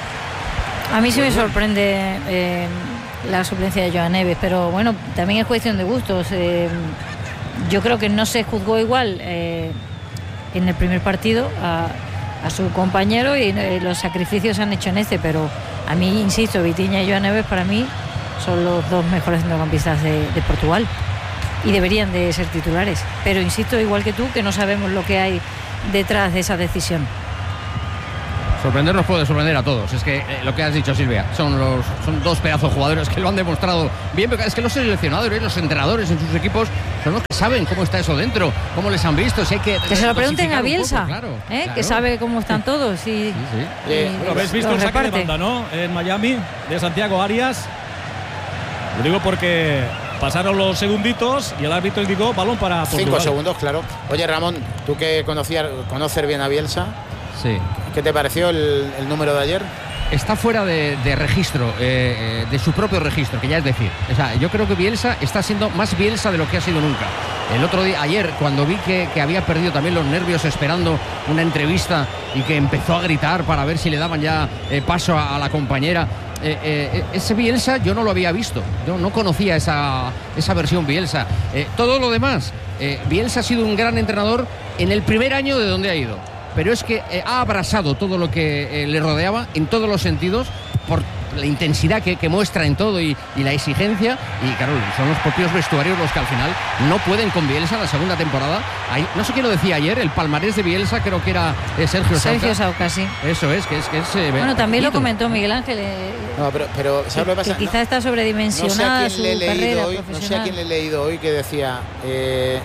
A mí sí me sorprende eh, la suplencia de Joan Neves, pero bueno, también es cuestión de gustos. Eh, yo creo que no se juzgó igual eh, en el primer partido a, a su compañero y eh, los sacrificios se han hecho en este, pero a mí, insisto, Vitinha y Joan Neves para mí son los dos mejores centrocampistas de, de Portugal y deberían de ser titulares, pero insisto, igual que tú, que no sabemos lo que hay detrás de esa decisión. Sorprender nos puede sorprender a todos. Es que eh, lo que has dicho, Silvia, son los son dos pedazos de jugadores que lo han demostrado bien. Es que los seleccionadores, los entrenadores en sus equipos son los que saben cómo está eso dentro, cómo les han visto. Si hay que, que se lo pregunten a Bielsa, poco, claro, ¿eh? claro. Que sabe cómo están todos. Y, sí, sí. Eh, bueno, habéis visto el saque de banda, ¿no? En Miami, de Santiago Arias. Lo digo porque pasaron los segunditos y el árbitro indicó balón para Portugal. Cinco segundos, claro. Oye, Ramón, tú que conocías, conocer bien a Bielsa, sí. ¿Qué te pareció el, el número de ayer? Está fuera de, de registro, eh, de su propio registro, que ya es decir. O sea, yo creo que Bielsa está siendo más Bielsa de lo que ha sido nunca. El otro día, ayer, cuando vi que, que había perdido también los nervios esperando una entrevista y que empezó a gritar para ver si le daban ya eh, paso a, a la compañera. Eh, eh, ese Bielsa yo no lo había visto, yo no conocía esa, esa versión Bielsa. Eh, todo lo demás, eh, Bielsa ha sido un gran entrenador en el primer año de donde ha ido. Pero es que eh, ha abrazado todo lo que eh, le rodeaba en todos los sentidos por la intensidad que, que muestra en todo y, y la exigencia. Y claro, son los propios vestuarios los que al final no pueden con Bielsa la segunda temporada. Hay, no sé quién lo decía ayer, el palmarés de Bielsa creo que era eh, Sergio Sauca. Sergio Sauca, sí. Eso es, que es... Que es eh, bueno, también lo comentó Miguel Ángel. Eh, no, pero, pero ¿sabes lo que pasa? Que quizá no, está sobredimensionada no sé a quién su le he leído carrera hoy, profesional. No sé a quién le he leído hoy que decía eh,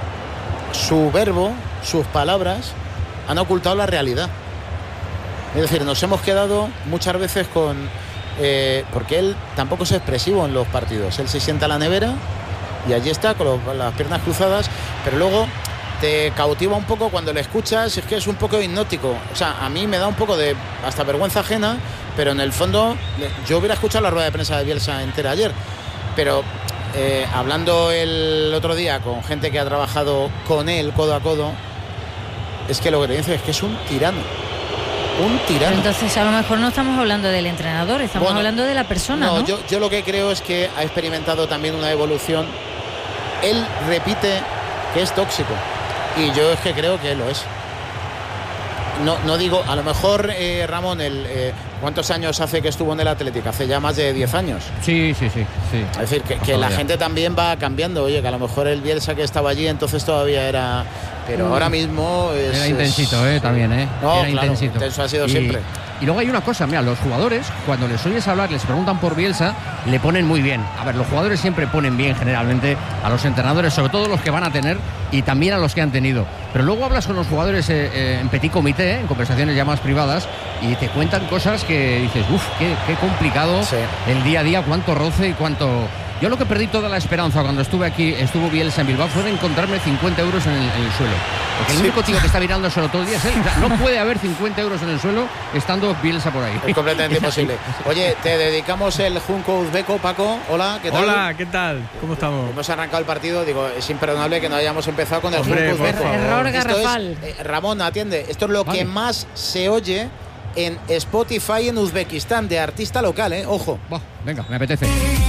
su verbo, sus palabras han ocultado la realidad. Es decir, nos hemos quedado muchas veces con... Eh, porque él tampoco es expresivo en los partidos. Él se sienta a la nevera y allí está con los, las piernas cruzadas, pero luego te cautiva un poco cuando le escuchas. Es que es un poco hipnótico. O sea, a mí me da un poco de hasta vergüenza ajena, pero en el fondo yo hubiera escuchado la rueda de prensa de Bielsa entera ayer. Pero eh, hablando el otro día con gente que ha trabajado con él codo a codo, es que lo que te dice es que es un tirano. Un tirano. Pero entonces a lo mejor no estamos hablando del entrenador, estamos bueno, hablando de la persona, ¿no? No, yo, yo lo que creo es que ha experimentado también una evolución. Él repite que es tóxico y yo es que creo que lo es. No, no digo, a lo mejor eh, Ramón, el, eh, ¿cuántos años hace que estuvo en el Atlético? Hace ya más de diez años. Sí, sí, sí, sí. Es decir, que, que la gente también va cambiando. Oye, que a lo mejor el Bielsa que estaba allí entonces todavía era... Pero ahora mismo es... Era intensito, es, eh, también, ¿eh? No, era claro, intensito. Intenso ha sido y, siempre. Y luego hay una cosa, mira, los jugadores, cuando les oyes hablar, les preguntan por Bielsa, le ponen muy bien. A ver, los jugadores siempre ponen bien generalmente a los entrenadores, sobre todo los que van a tener y también a los que han tenido. Pero luego hablas con los jugadores eh, eh, en petit comité, eh, en conversaciones ya más privadas, y te cuentan cosas que dices, uff, qué, qué complicado sí. El día a día, cuánto roce y cuánto... Yo lo que perdí toda la esperanza cuando estuve aquí, estuvo Bielsa en Bilbao, fue de encontrarme cincuenta euros en el, en el suelo. Porque el sí. único tío que está mirando solo todo el día es él. O sea, no puede haber cincuenta euros en el suelo estando Bielsa por ahí. Es completamente imposible. Oye, te dedicamos el Junco Uzbeko, Paco. Hola, ¿qué tal? Hola, ¿qué tal? ¿Cómo estamos? Hemos arrancado el partido, digo, es imperdonable que no hayamos empezado con el Hombre, Junco Uzbeko. Error garrafal. Eh, Ramón, atiende, esto es lo vale. que más se oye en Spotify en Uzbekistán, de artista local, ¿eh? Ojo. Bah, venga, me apetece.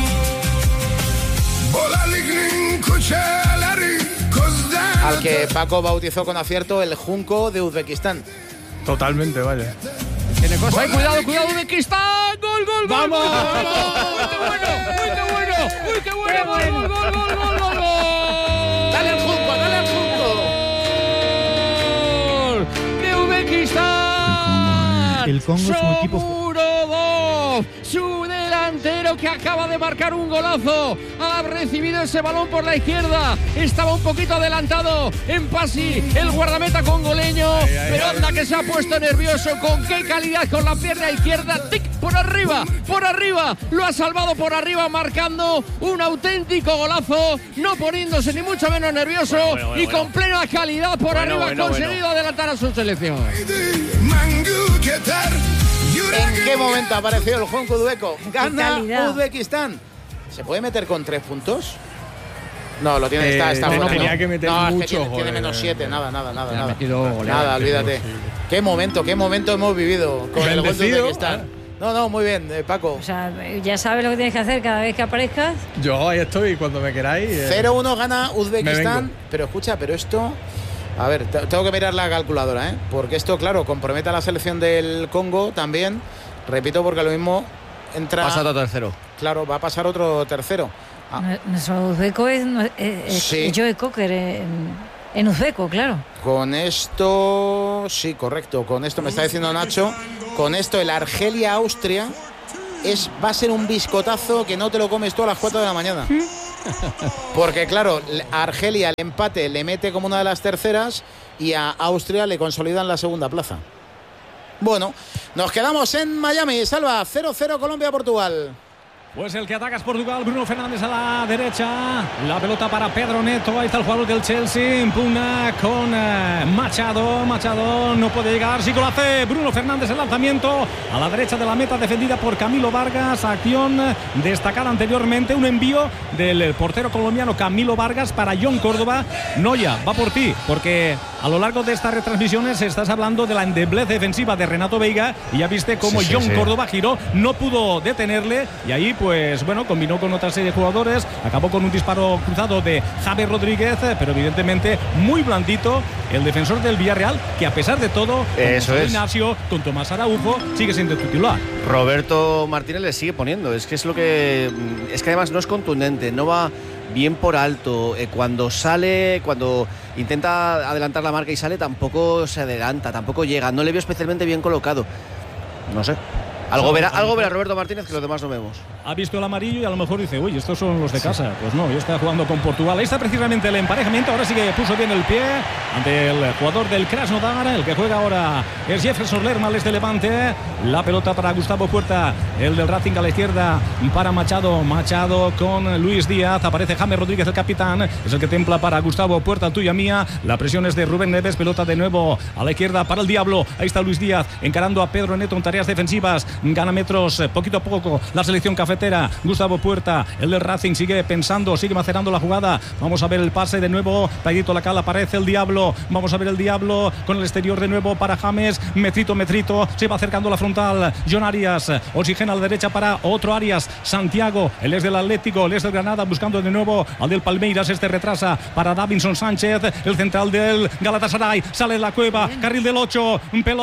Al que Paco bautizó con acierto el Junco de Uzbekistán. Totalmente, vaya. Tiene cosas. ¡Ay, cuidado, cuidado, Uzbekistán! ¡Gol, gol, gol! ¡Vamos! ¡Uy, qué bueno! ¡Uy, qué bueno! ¡Uy, qué bueno! ¡Gol, gol, gol, gol, gol, gol, gol! ¡Dale al Junco, dale al Junco! ¡De Uzbekistán! El Congo es un equipo... Su delantero que acaba de marcar un golazo, ha recibido ese balón por la izquierda, estaba un poquito adelantado en Pasi, el guardameta congoleño, ay, ay, pero anda que se ha puesto nervioso. Con qué calidad, con la pierna izquierda, tic, por arriba, por arriba, lo ha salvado por arriba, marcando un auténtico golazo, no poniéndose ni mucho menos nervioso, bueno, bueno, bueno, y con bueno. plena calidad por bueno, arriba, bueno, conseguido bueno. adelantar a su selección. ¿En qué momento ha aparecido el Jonco Uzbeko? Gana calidad. Uzbekistán. ¿Se puede meter con tres puntos? No, lo tiene, Eh, está, está no, fuera, tenía ¿no? que meter no, es que muchos tiene, tiene goles, menos eh. siete, nada, nada, nada, Le ha nada. metido goles. Nada, olvídate. Qué momento, qué momento hemos vivido con el gol de Bendecido. Uzbekistán. No, no, muy bien, eh, Paco. O sea, ya sabes lo que tienes que hacer cada vez que aparezcas. Yo ahí estoy cuando me queráis. eh. cero uno gana Me Uzbekistán, vengo. pero escucha, pero esto... A ver, te- tengo que mirar la calculadora, ¿eh? Porque esto, claro, compromete a la selección del Congo también. Repito, porque lo mismo entra... Pasa otro tercero. Claro, va a pasar otro tercero. Ah, Nuestro uzbeco es, es, es Sí. Joe Cocker en, en uzbeco, claro. con esto... Sí, correcto. Con esto me está diciendo Nacho. Con esto el Argelia-Austria es, va a ser un biscotazo que no te lo comes tú a las cuatro de la mañana. Porque claro, a Argelia el empate le mete como una de las terceras y a Austria le consolidan la segunda plaza. Bueno, nos quedamos en Miami. Salva, cero cero Colombia-Portugal. Pues el que ataca es Portugal, Bruno Fernández a la derecha, la pelota para Pedro Neto, ahí está el jugador del Chelsea, impugna con eh, Machado, Machado no puede llegar, sí que lo hace Bruno Fernández, el lanzamiento a la derecha de la meta defendida por Camilo Vargas, acción destacada anteriormente, un envío del portero colombiano Camilo Vargas para John Córdoba. Noya, va por ti, porque a lo largo de estas retransmisiones estás hablando de la endeblez defensiva de Renato Veiga y ya viste cómo Sí, sí, John sí. Córdoba giró, no pudo detenerle y ahí pues bueno, combinó con otra serie de jugadores, acabó con un disparo cruzado de Javier Rodríguez, pero evidentemente muy blandito el defensor del Villarreal, que a pesar de todo, Eso con es. Ignacio, con Tomás Araujo, sigue siendo titular. Roberto Martínez le sigue poniendo. Es que es lo que. Es que además no es contundente, no va bien por alto. Eh, cuando sale, cuando intenta adelantar la marca y sale, tampoco se adelanta, tampoco llega. No le veo especialmente bien colocado. No sé. Algo verá, algo verá Roberto Martínez que los demás no vemos. Ha visto el amarillo y a lo mejor dice, uy, estos son los de casa. Pues no, ya está jugando con Portugal. Ahí está precisamente el emparejamiento. Ahora sí que puso bien el pie ante el jugador del Krasnodar. El que juega ahora es Jefferson Lerma, este Levante. La pelota para Gustavo Puerta, el del Racing a la izquierda para Machado. Machado con Luis Díaz. Aparece James Rodríguez, el capitán. Es el que templa para Gustavo Puerta, tuya mía. La presión es de Rubén Neves. Pelota de nuevo a la izquierda para el Diablo. Ahí está Luis Díaz encarando a Pedro Neto en tareas defensivas. Gana metros eh, poquito a poco la selección cafetera. Gustavo Puerta, el del Racing, sigue pensando, sigue macerando la jugada. Vamos a ver el pase de nuevo. Paidito Lacal, aparece el Diablo. Vamos a ver el Diablo con el exterior de nuevo para James. Metrito, Metrito. Se va acercando la frontal. John Arias. Oxigena a la derecha para otro Arias. Santiago, el es del Atlético, el es del Granada, buscando de nuevo al del Palmeiras. Este retrasa para Davinson Sánchez, el central del Galatasaray. Sale de la cueva, carril del ocho.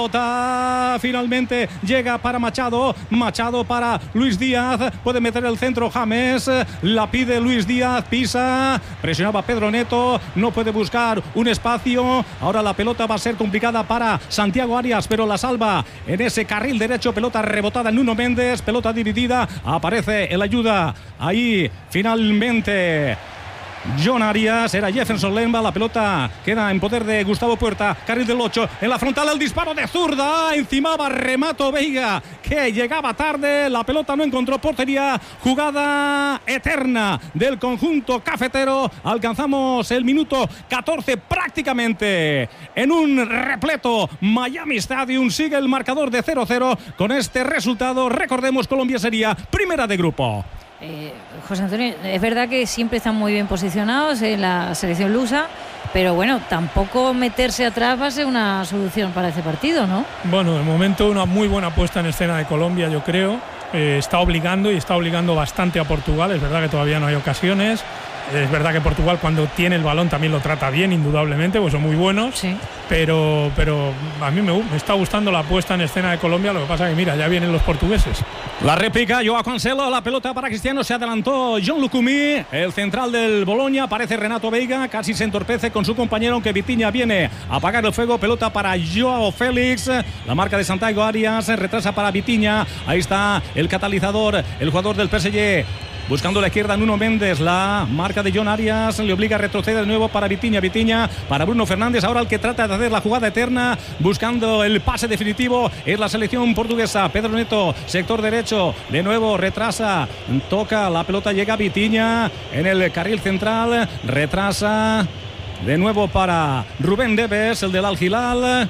Pelota finalmente llega para Machado. Machado para Luis Díaz. Puede meter el centro James. La pide Luis Díaz. Pisa. Presionaba Pedro Neto. No puede buscar un espacio. Ahora la pelota va a ser complicada para Santiago Arias, pero la salva en ese carril derecho. Pelota rebotada en Nuno Méndez. Pelota dividida. Aparece el ayuda. Ahí finalmente John Arias, era Jefferson Lemba, la pelota queda en poder de Gustavo Puerta, carril del ocho, en la frontal el disparo de zurda, encimaba Remato Veiga, que llegaba tarde, la pelota no encontró portería, jugada eterna del conjunto cafetero, alcanzamos el minuto catorce prácticamente en un repleto Miami Stadium, sigue el marcador de cero cero, con este resultado, recordemos, Colombia sería primera de grupo. Eh, José Antonio, es verdad que siempre están muy bien posicionados en la selección lusa, pero bueno, tampoco meterse atrás va a ser una solución para este partido, ¿no? Bueno, de momento una muy buena puesta en escena de Colombia, yo creo. Eh, está obligando y está obligando bastante a Portugal. Es verdad que todavía no hay ocasiones. Es verdad que Portugal cuando tiene el balón también lo trata bien, indudablemente, pues son muy buenos. Sí. Pero, pero a mí me, me está gustando la puesta en escena de Colombia. Lo que pasa que, mira, ya vienen los portugueses. La réplica, Joao Cancelo, la pelota para Cristiano, se adelantó John Lucumí, el central del Boloña, aparece Renato Veiga, casi se entorpece con su compañero, aunque Vitinha viene a apagar el fuego, pelota para Joao Félix, la marca de Santiago Arias, retrasa para Vitinha, ahí está el catalizador, el jugador del P S G. Buscando la izquierda Nuno Méndez, la marca de John Arias le obliga a retroceder de nuevo para Vitinha, Vitinha para Bruno Fernández, ahora el que trata de hacer la jugada eterna, buscando el pase definitivo, es la selección portuguesa. Pedro Neto, sector derecho, de nuevo retrasa, toca la pelota, llega Vitinha en el carril central, retrasa de nuevo para Rubén Neves, el del Al Hilal.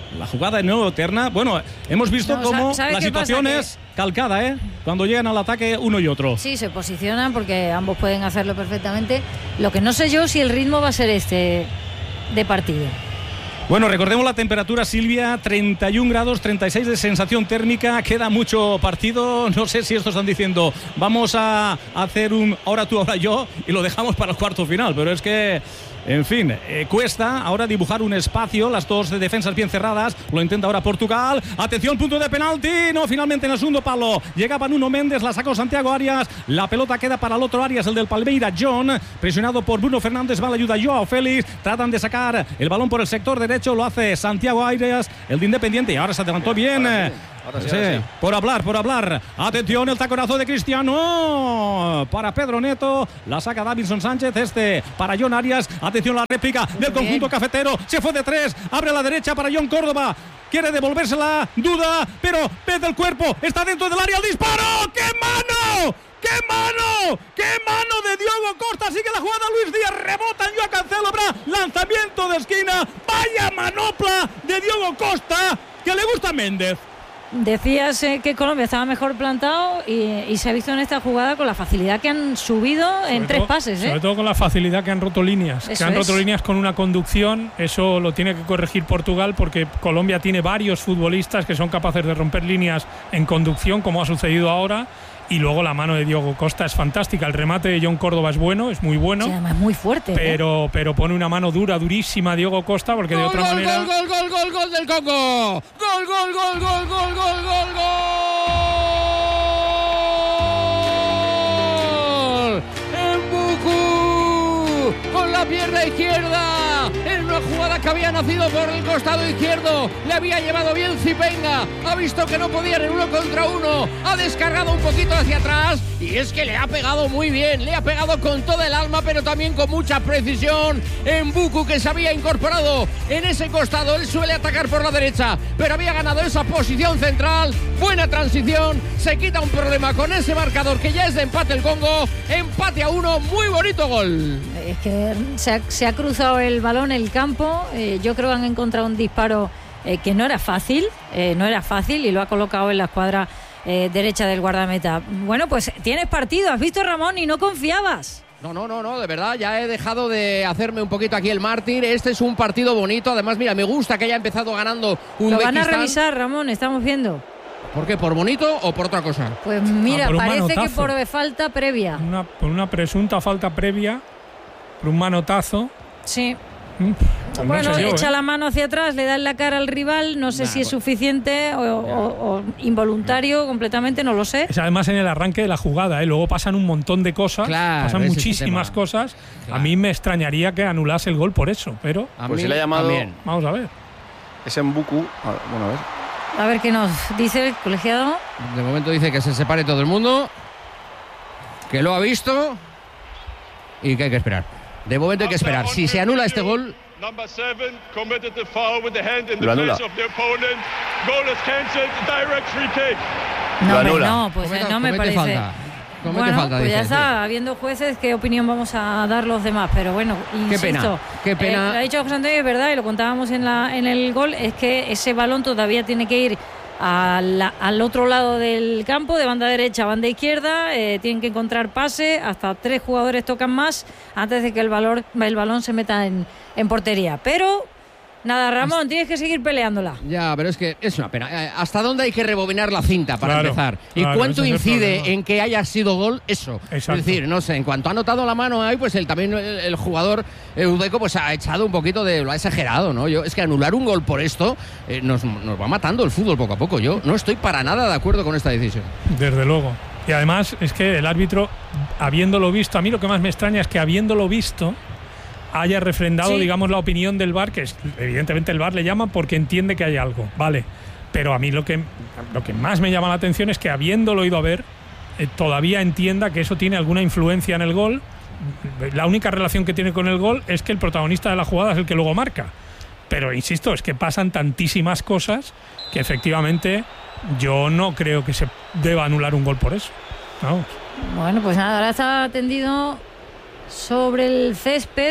La jugada de nuevo eterna. Bueno, hemos visto No, cómo ¿sabe la qué situación pasa? es calcada, ¿eh? Cuando llegan al ataque uno y otro. Sí, se posicionan porque ambos pueden hacerlo perfectamente. Lo que no sé yo si el ritmo va a ser este de partido. Bueno, recordemos la temperatura, Silvia, treinta y un grados, treinta y seis de sensación térmica, queda mucho partido, no sé si esto están diciendo, vamos a hacer un ahora tú, ahora yo, y lo dejamos para el cuarto final, pero es que, en fin, eh, cuesta ahora dibujar un espacio, las dos defensas bien cerradas, lo intenta ahora Portugal, atención, punto de penalti, no, finalmente en el segundo palo, llegaba Nuno Méndez, la sacó Santiago Arias, la pelota queda para el otro Arias, el del Palmeira, John, presionado por Bruno Fernández, va la ayuda Joao Félix, tratan de sacar el balón por el sector derecho, lo hace Santiago Arias, el de Independiente, y ahora se adelantó bien. Ahora sí, ahora sí, ahora sí. Por hablar, por hablar. Atención, el taconazo de Cristiano para Pedro Neto, la saca Davinson Sánchez, este para John Arias. Atención, la réplica del conjunto cafetero, se fue de tres, abre a la derecha para John Córdoba. Quiere devolvérsela, duda, pero pez del cuerpo, está dentro del área, el disparo. ¡Qué mano! ¡Qué mano! ¡Qué mano de Diogo Costa! Sigue la jugada Luis Díaz, rebota en Joao Cancelo, lanzamiento de esquina, vaya manopla de Diogo Costa, que le gusta a Méndez. Decías eh, que Colombia estaba mejor plantado y, y se ha visto en esta jugada con la facilidad que han subido sobre en todo, tres pases. ¿eh? Sobre todo con la facilidad que han roto líneas. Eso que han roto es. líneas con una conducción. Eso lo tiene que corregir Portugal porque Colombia tiene varios futbolistas que son capaces de romper líneas en conducción, como ha sucedido ahora. Y luego la mano de Diogo Costa es fantástica. El remate de John Córdoba es bueno, es muy bueno. Sí, además muy fuerte. Pero, ¿eh? pero pone una mano dura, durísima a Diogo Costa porque gol, de otra gol, manera. Gol, gol, gol, gol, gol del Congo. Gol, gol, gol, gol, gol, gol, gol, gol. Mbuku con la pierna izquierda. En una jugada que había nacido por el costado izquierdo, le había llevado bien Zipenga, ha visto que no podían en uno contra uno, ha descargado un poquito hacia atrás y es que le ha pegado muy bien, le ha pegado con toda el alma pero también con mucha precisión. Mbuku, que se había incorporado en ese costado, él suele atacar por la derecha pero había ganado esa posición central, buena transición, se quita un problema con ese marcador que ya es de empate el Congo, empate a uno, muy bonito gol. Es que se ha, se ha cruzado el balón el campo, eh, yo creo que han encontrado un disparo eh, que no era fácil, eh, no era fácil y lo ha colocado en la escuadra eh, derecha del guardameta. Bueno, pues tienes partido, has visto, Ramón, y no confiabas. No, no, no, no, de verdad, ya he dejado de hacerme un poquito aquí el mártir. Este es un partido bonito, además, mira, me gusta que haya empezado ganando un Lo van a Uzbekistán. revisar, Ramón, estamos viendo. ¿Por qué? ¿Por bonito o por otra cosa? Pues mira, Ah, por un parece manotazo. que por falta previa. Una, por una presunta falta previa, por un manotazo. Sí. Mm, pues Bueno, no sé yo, echa ¿eh? la mano hacia atrás, le da en la cara al rival, no sé Nah, si es pues- suficiente o, o- o involuntario completamente, no lo sé. Es además en el arranque de la jugada, ¿eh? Luego pasan un montón de cosas, Claro, pasan ese es el muchísimas tema. cosas. Claro. A mí me extrañaría que anulase el gol por eso, pero A Pues mí si le ha llamado. también. vamos a ver. Es Mbuku. Ah, Bueno, a ver. A ver qué nos dice el colegiado. De momento dice que se separe todo el mundo, que lo ha visto y que hay que esperar. De momento hay que esperar. Si se anula este gol, Number seven committed the foul with the hand in Lo the anula. face of the opponent. Goal is cancelled. Direct free kick. No, Lo hombre, anula. no, pues comete- eh, no me comete parece. falta. Comete Bueno, falta, pues dice, ya sí. está, habiendo jueces, ¿qué opinión vamos a dar los demás? Pero bueno, insisto, pena, qué pena. eh, lo ha dicho José Antonio, es verdad, y lo contábamos en, la, en el gol, es que ese balón todavía tiene que ir a la- al otro lado del campo, de banda derecha a banda izquierda, eh, tienen que encontrar pase, hasta tres jugadores tocan más antes de que el, valor, el balón se meta en, en portería. Pero nada, Ramón, tienes que seguir peleándola. ya, pero es que es una pena. Eh, ¿Hasta dónde hay que rebobinar la cinta para Claro, empezar? ¿Y claro, cuánto ese es el incide problema. en que haya sido gol eso? Exacto. Es decir, no sé, en cuanto ha notado la mano ahí, pues el, también el, el jugador uzbeco pues ha echado un poquito de... lo ha exagerado, ¿no? Yo, es que anular un gol por esto eh, nos, nos va matando el fútbol poco a poco. Yo no estoy para nada de acuerdo con esta decisión. Desde luego. Y además es que el árbitro, habiéndolo visto, a mí lo que más me extraña es que habiéndolo visto haya refrendado, Sí. digamos, la opinión del V A R, que es, evidentemente el V A R le llama porque entiende que hay algo, vale. Pero a mí lo que, lo que más me llama la atención es que habiéndolo ido a ver, eh, todavía entienda que eso tiene alguna influencia en el gol. La única relación que tiene con el gol es que el protagonista de la jugada es el que luego marca. Pero insisto, es que pasan tantísimas cosas que efectivamente yo no creo que se deba anular un gol por eso. Vamos. Bueno, pues nada, ahora está tendido sobre el césped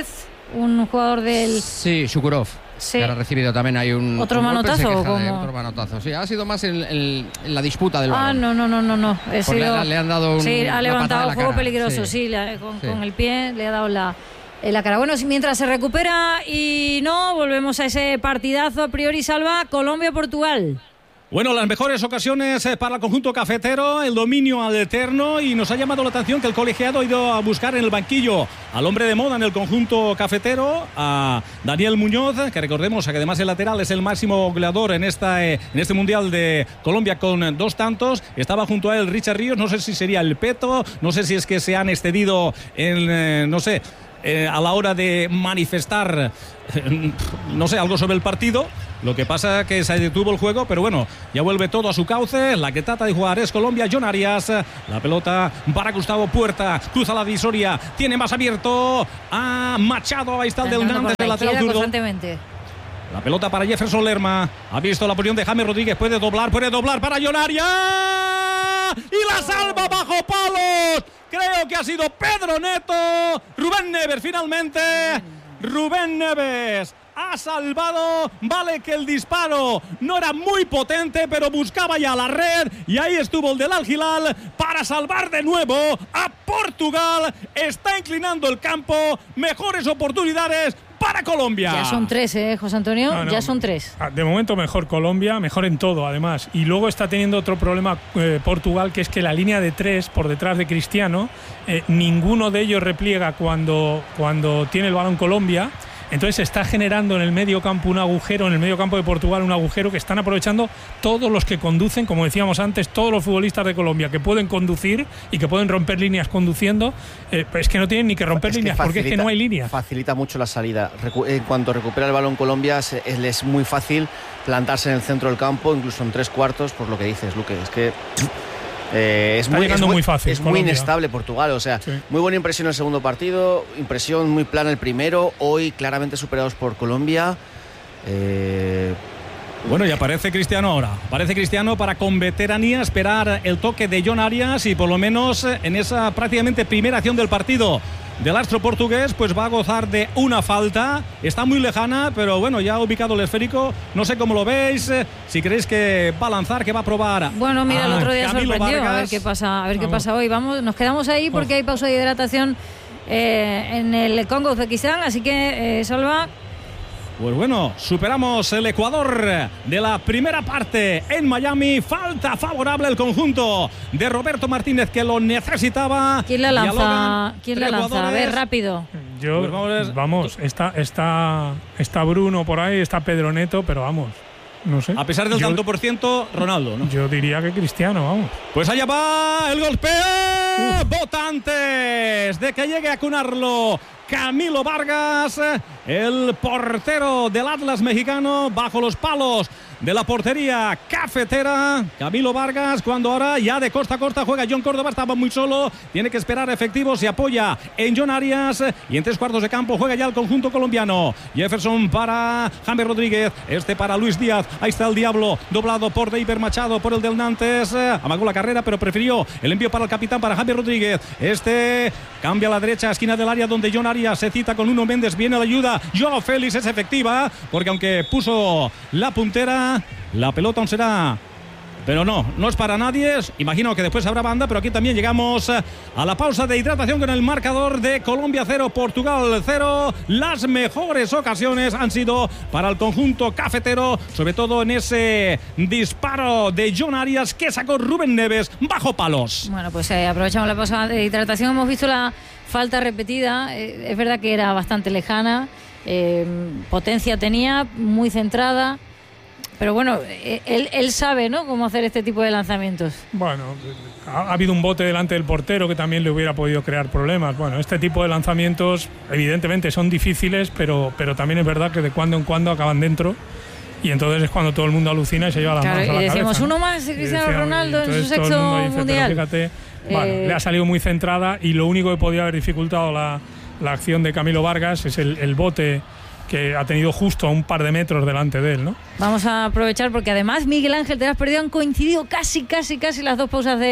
un jugador del... Sí, Shukurov. Sí. Que ahora ha recibido también hay un otro un manotazo golpe, o como... de otro manotazo. Sí, ha sido más en, en, en la disputa del balón. Ah, no, no, no, no, no. He Pues sido... le, le han dado un, sí, ha levantado juego cara. peligroso, sí, sí. le, con, sí. con el pie le ha dado la, en la cara. Bueno, mientras se recupera y no, volvemos a ese partidazo a priori, Salva, Colombia-Portugal. Bueno, las mejores ocasiones para el conjunto cafetero, el dominio al eterno, y nos ha llamado la atención que el colegiado ha ido a buscar en el banquillo al hombre de moda en el conjunto cafetero, a Daniel Muñoz, que recordemos que además el lateral es el máximo goleador en, esta, en este Mundial de Colombia con dos tantos. Estaba junto a él Richard Ríos, no sé si sería el peto, no sé si es que se han excedido en, eh, no sé... Eh, a la hora de manifestar eh, no sé, algo sobre el partido. Lo que pasa es que se detuvo el juego, pero bueno, ya vuelve todo a su cauce. La que trata de jugar es Colombia. John Arias, la pelota para Gustavo Puerta, cruza la divisoria, tiene más abierto a Machado, ahí está el del Nantes, del lateral zurdo. La pelota para Jefferson Lerma, ha visto la posición de James Rodríguez, puede doblar, puede doblar para John Arias y la salva bajo palos. Creo que ha sido Pedro Neto. Rubén Neves finalmente. Rubén Neves ha salvado. Vale que el disparo no era muy potente, pero buscaba ya la red. Y ahí estuvo el del Al Hilal para salvar de nuevo a Portugal. Está inclinando el campo. Mejores oportunidades para Colombia. Ya son tres, ¿eh, José Antonio? No, no, ya son tres. De momento mejor Colombia, mejor en todo además. Y luego está teniendo otro problema eh, Portugal, que es que la línea de tres por detrás de Cristiano, eh, ninguno de ellos repliega cuando, cuando tiene el balón Colombia. Entonces se está generando en el medio campo un agujero, en el medio campo de Portugal un agujero que están aprovechando todos los que conducen, como decíamos antes, todos los futbolistas de Colombia que pueden conducir y que pueden romper líneas conduciendo. Eh, es que no tienen ni que romper es líneas que facilita, porque es que no hay líneas. Facilita mucho la salida. En cuanto recupera el balón Colombia, es, es muy fácil plantarse en el centro del campo, incluso en tres cuartos, por lo que dices, Luque. Es que... Eh, es, muy, es, muy, muy fácil, es muy inestable Portugal, o sea, sí. Muy buena impresión el segundo partido, impresión muy plana el primero, hoy claramente superados por Colombia. Eh... Bueno, y aparece Cristiano ahora, aparece Cristiano para con veteranía esperar el toque de John Arias y por lo menos en esa prácticamente primera acción del partido del astro portugués, pues va a gozar de una falta. Está muy lejana, pero bueno, ya ha ubicado el esférico. No sé cómo lo veis, si creéis que va a lanzar, que va a probar. Bueno, mira, el otro día Camilo sorprendió. Vargas. A ver qué pasa, a ver qué pasa hoy. Vamos, nos quedamos ahí porque hay pausa de hidratación eh, en el Congo Uzbekistán, así que eh, Salva. Pues bueno, superamos el Ecuador de la primera parte en Miami. Falta favorable el conjunto de Roberto Martínez, que lo necesitaba. ¿Quién la lanza? ¿Quién la lanza? A ver, rápido. Yo, pues vamos, vamos está, está, está Bruno por ahí, está Pedro Neto, pero vamos, no sé. A pesar del yo, tanto por ciento, Ronaldo, ¿no? Yo diría que Cristiano, vamos. Pues allá va el golpeo. Bota antes de que llegue a cunarlo Camilo Vargas, el portero del Atlas mexicano, bajo los palos de la portería cafetera. Camilo Vargas, cuando ahora ya de costa a costa juega John Córdoba, estaba muy solo, tiene que esperar efectivo, se apoya en John Arias y en tres cuartos de campo juega ya el conjunto colombiano. Jefferson para James Rodríguez, este para Luis Díaz, ahí está el Diablo, doblado por Deiber Machado, por el del Nantes, amagó la carrera pero prefirió el envío para el capitán, para James Rodríguez, este cambia a la derecha, esquina del área donde John Arias se cita con Nuno Méndez, viene la ayuda, Joao Félix es efectiva, porque aunque puso la puntera, la pelota aún será, pero no, no es para nadie. Imagino que después habrá banda, pero aquí también llegamos a la pausa de hidratación con el marcador de Colombia cero, Portugal cero. Las mejores ocasiones han sido para el conjunto cafetero, sobre todo en ese disparo de John Arias que sacó Rubén Neves bajo palos. Bueno, pues eh, aprovechamos la pausa de hidratación, hemos visto la falta repetida, eh, es verdad que era bastante lejana, eh, potencia tenía, muy centrada. Pero bueno, él, él sabe, ¿no?, cómo hacer este tipo de lanzamientos. Bueno, ha, ha habido un bote delante del portero que también le hubiera podido crear problemas. Bueno, este tipo de lanzamientos evidentemente son difíciles, pero, pero también es verdad que de cuando en cuando acaban dentro. Y entonces es cuando todo el mundo alucina y se lleva las claro, manos a la y decimos, cabeza, uno más, Cristiano decíamos, Ronaldo en su sexto dice, mundial. Fíjate, eh... bueno, le ha salido muy centrada y lo único que podía haber dificultado la, la acción de Camilo Vargas es el, el bote que ha tenido justo a un par de metros delante de él, ¿no? Vamos a aprovechar porque además Miguel Ángel, te has perdido, han coincidido casi, casi, casi las dos pausas de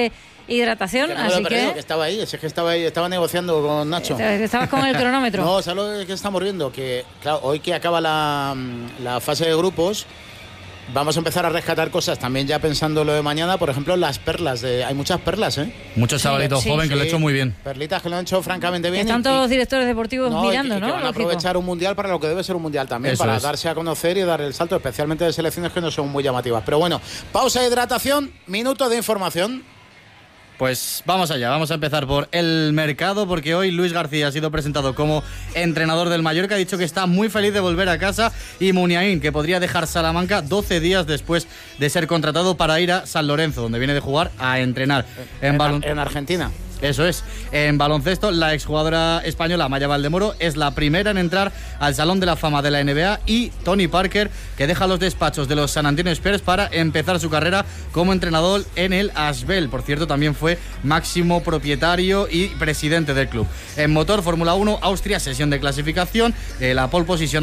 hidratación, Que no me lo así he perdido, que... que estaba ahí, es que estaba ahí, estaba negociando con Nacho. Estabas con el cronómetro. No, ¿sabes lo que estamos viendo? Que, claro, hoy que acaba la, la fase de grupos, vamos a empezar a rescatar cosas también ya pensando lo de mañana, por ejemplo, las perlas. De, hay muchas perlas, ¿eh? Muchos chavalitos sí, jóvenes sí. que lo han hecho muy bien. Perlitas que lo han hecho francamente bien. Están y- todos y- los directores deportivos No, mirando, y que, ¿no? que van a Lógico. aprovechar un mundial para lo que debe ser un mundial también, Eso para es. darse a conocer y dar el salto, especialmente de selecciones que no son muy llamativas. Pero bueno, pausa de hidratación, minuto de información. Pues vamos allá, vamos a empezar por el mercado, porque hoy Luis García ha sido presentado como entrenador del Mallorca, ha dicho que está muy feliz de volver a casa, y Muniain, que podría dejar Salamanca doce días después de ser contratado para ir a San Lorenzo, donde viene de jugar a entrenar. En, En, balon- en Argentina. Eso es. En baloncesto, la exjugadora española Maya Valdemoro es la primera en entrar al Salón de la Fama de la N B A, y Tony Parker, que deja los despachos de los San Antonio Spurs para empezar su carrera como entrenador en el Asvel. Por cierto, también fue máximo propietario y presidente del club. En motor, Fórmula uno, Austria, sesión de clasificación, eh, la pole position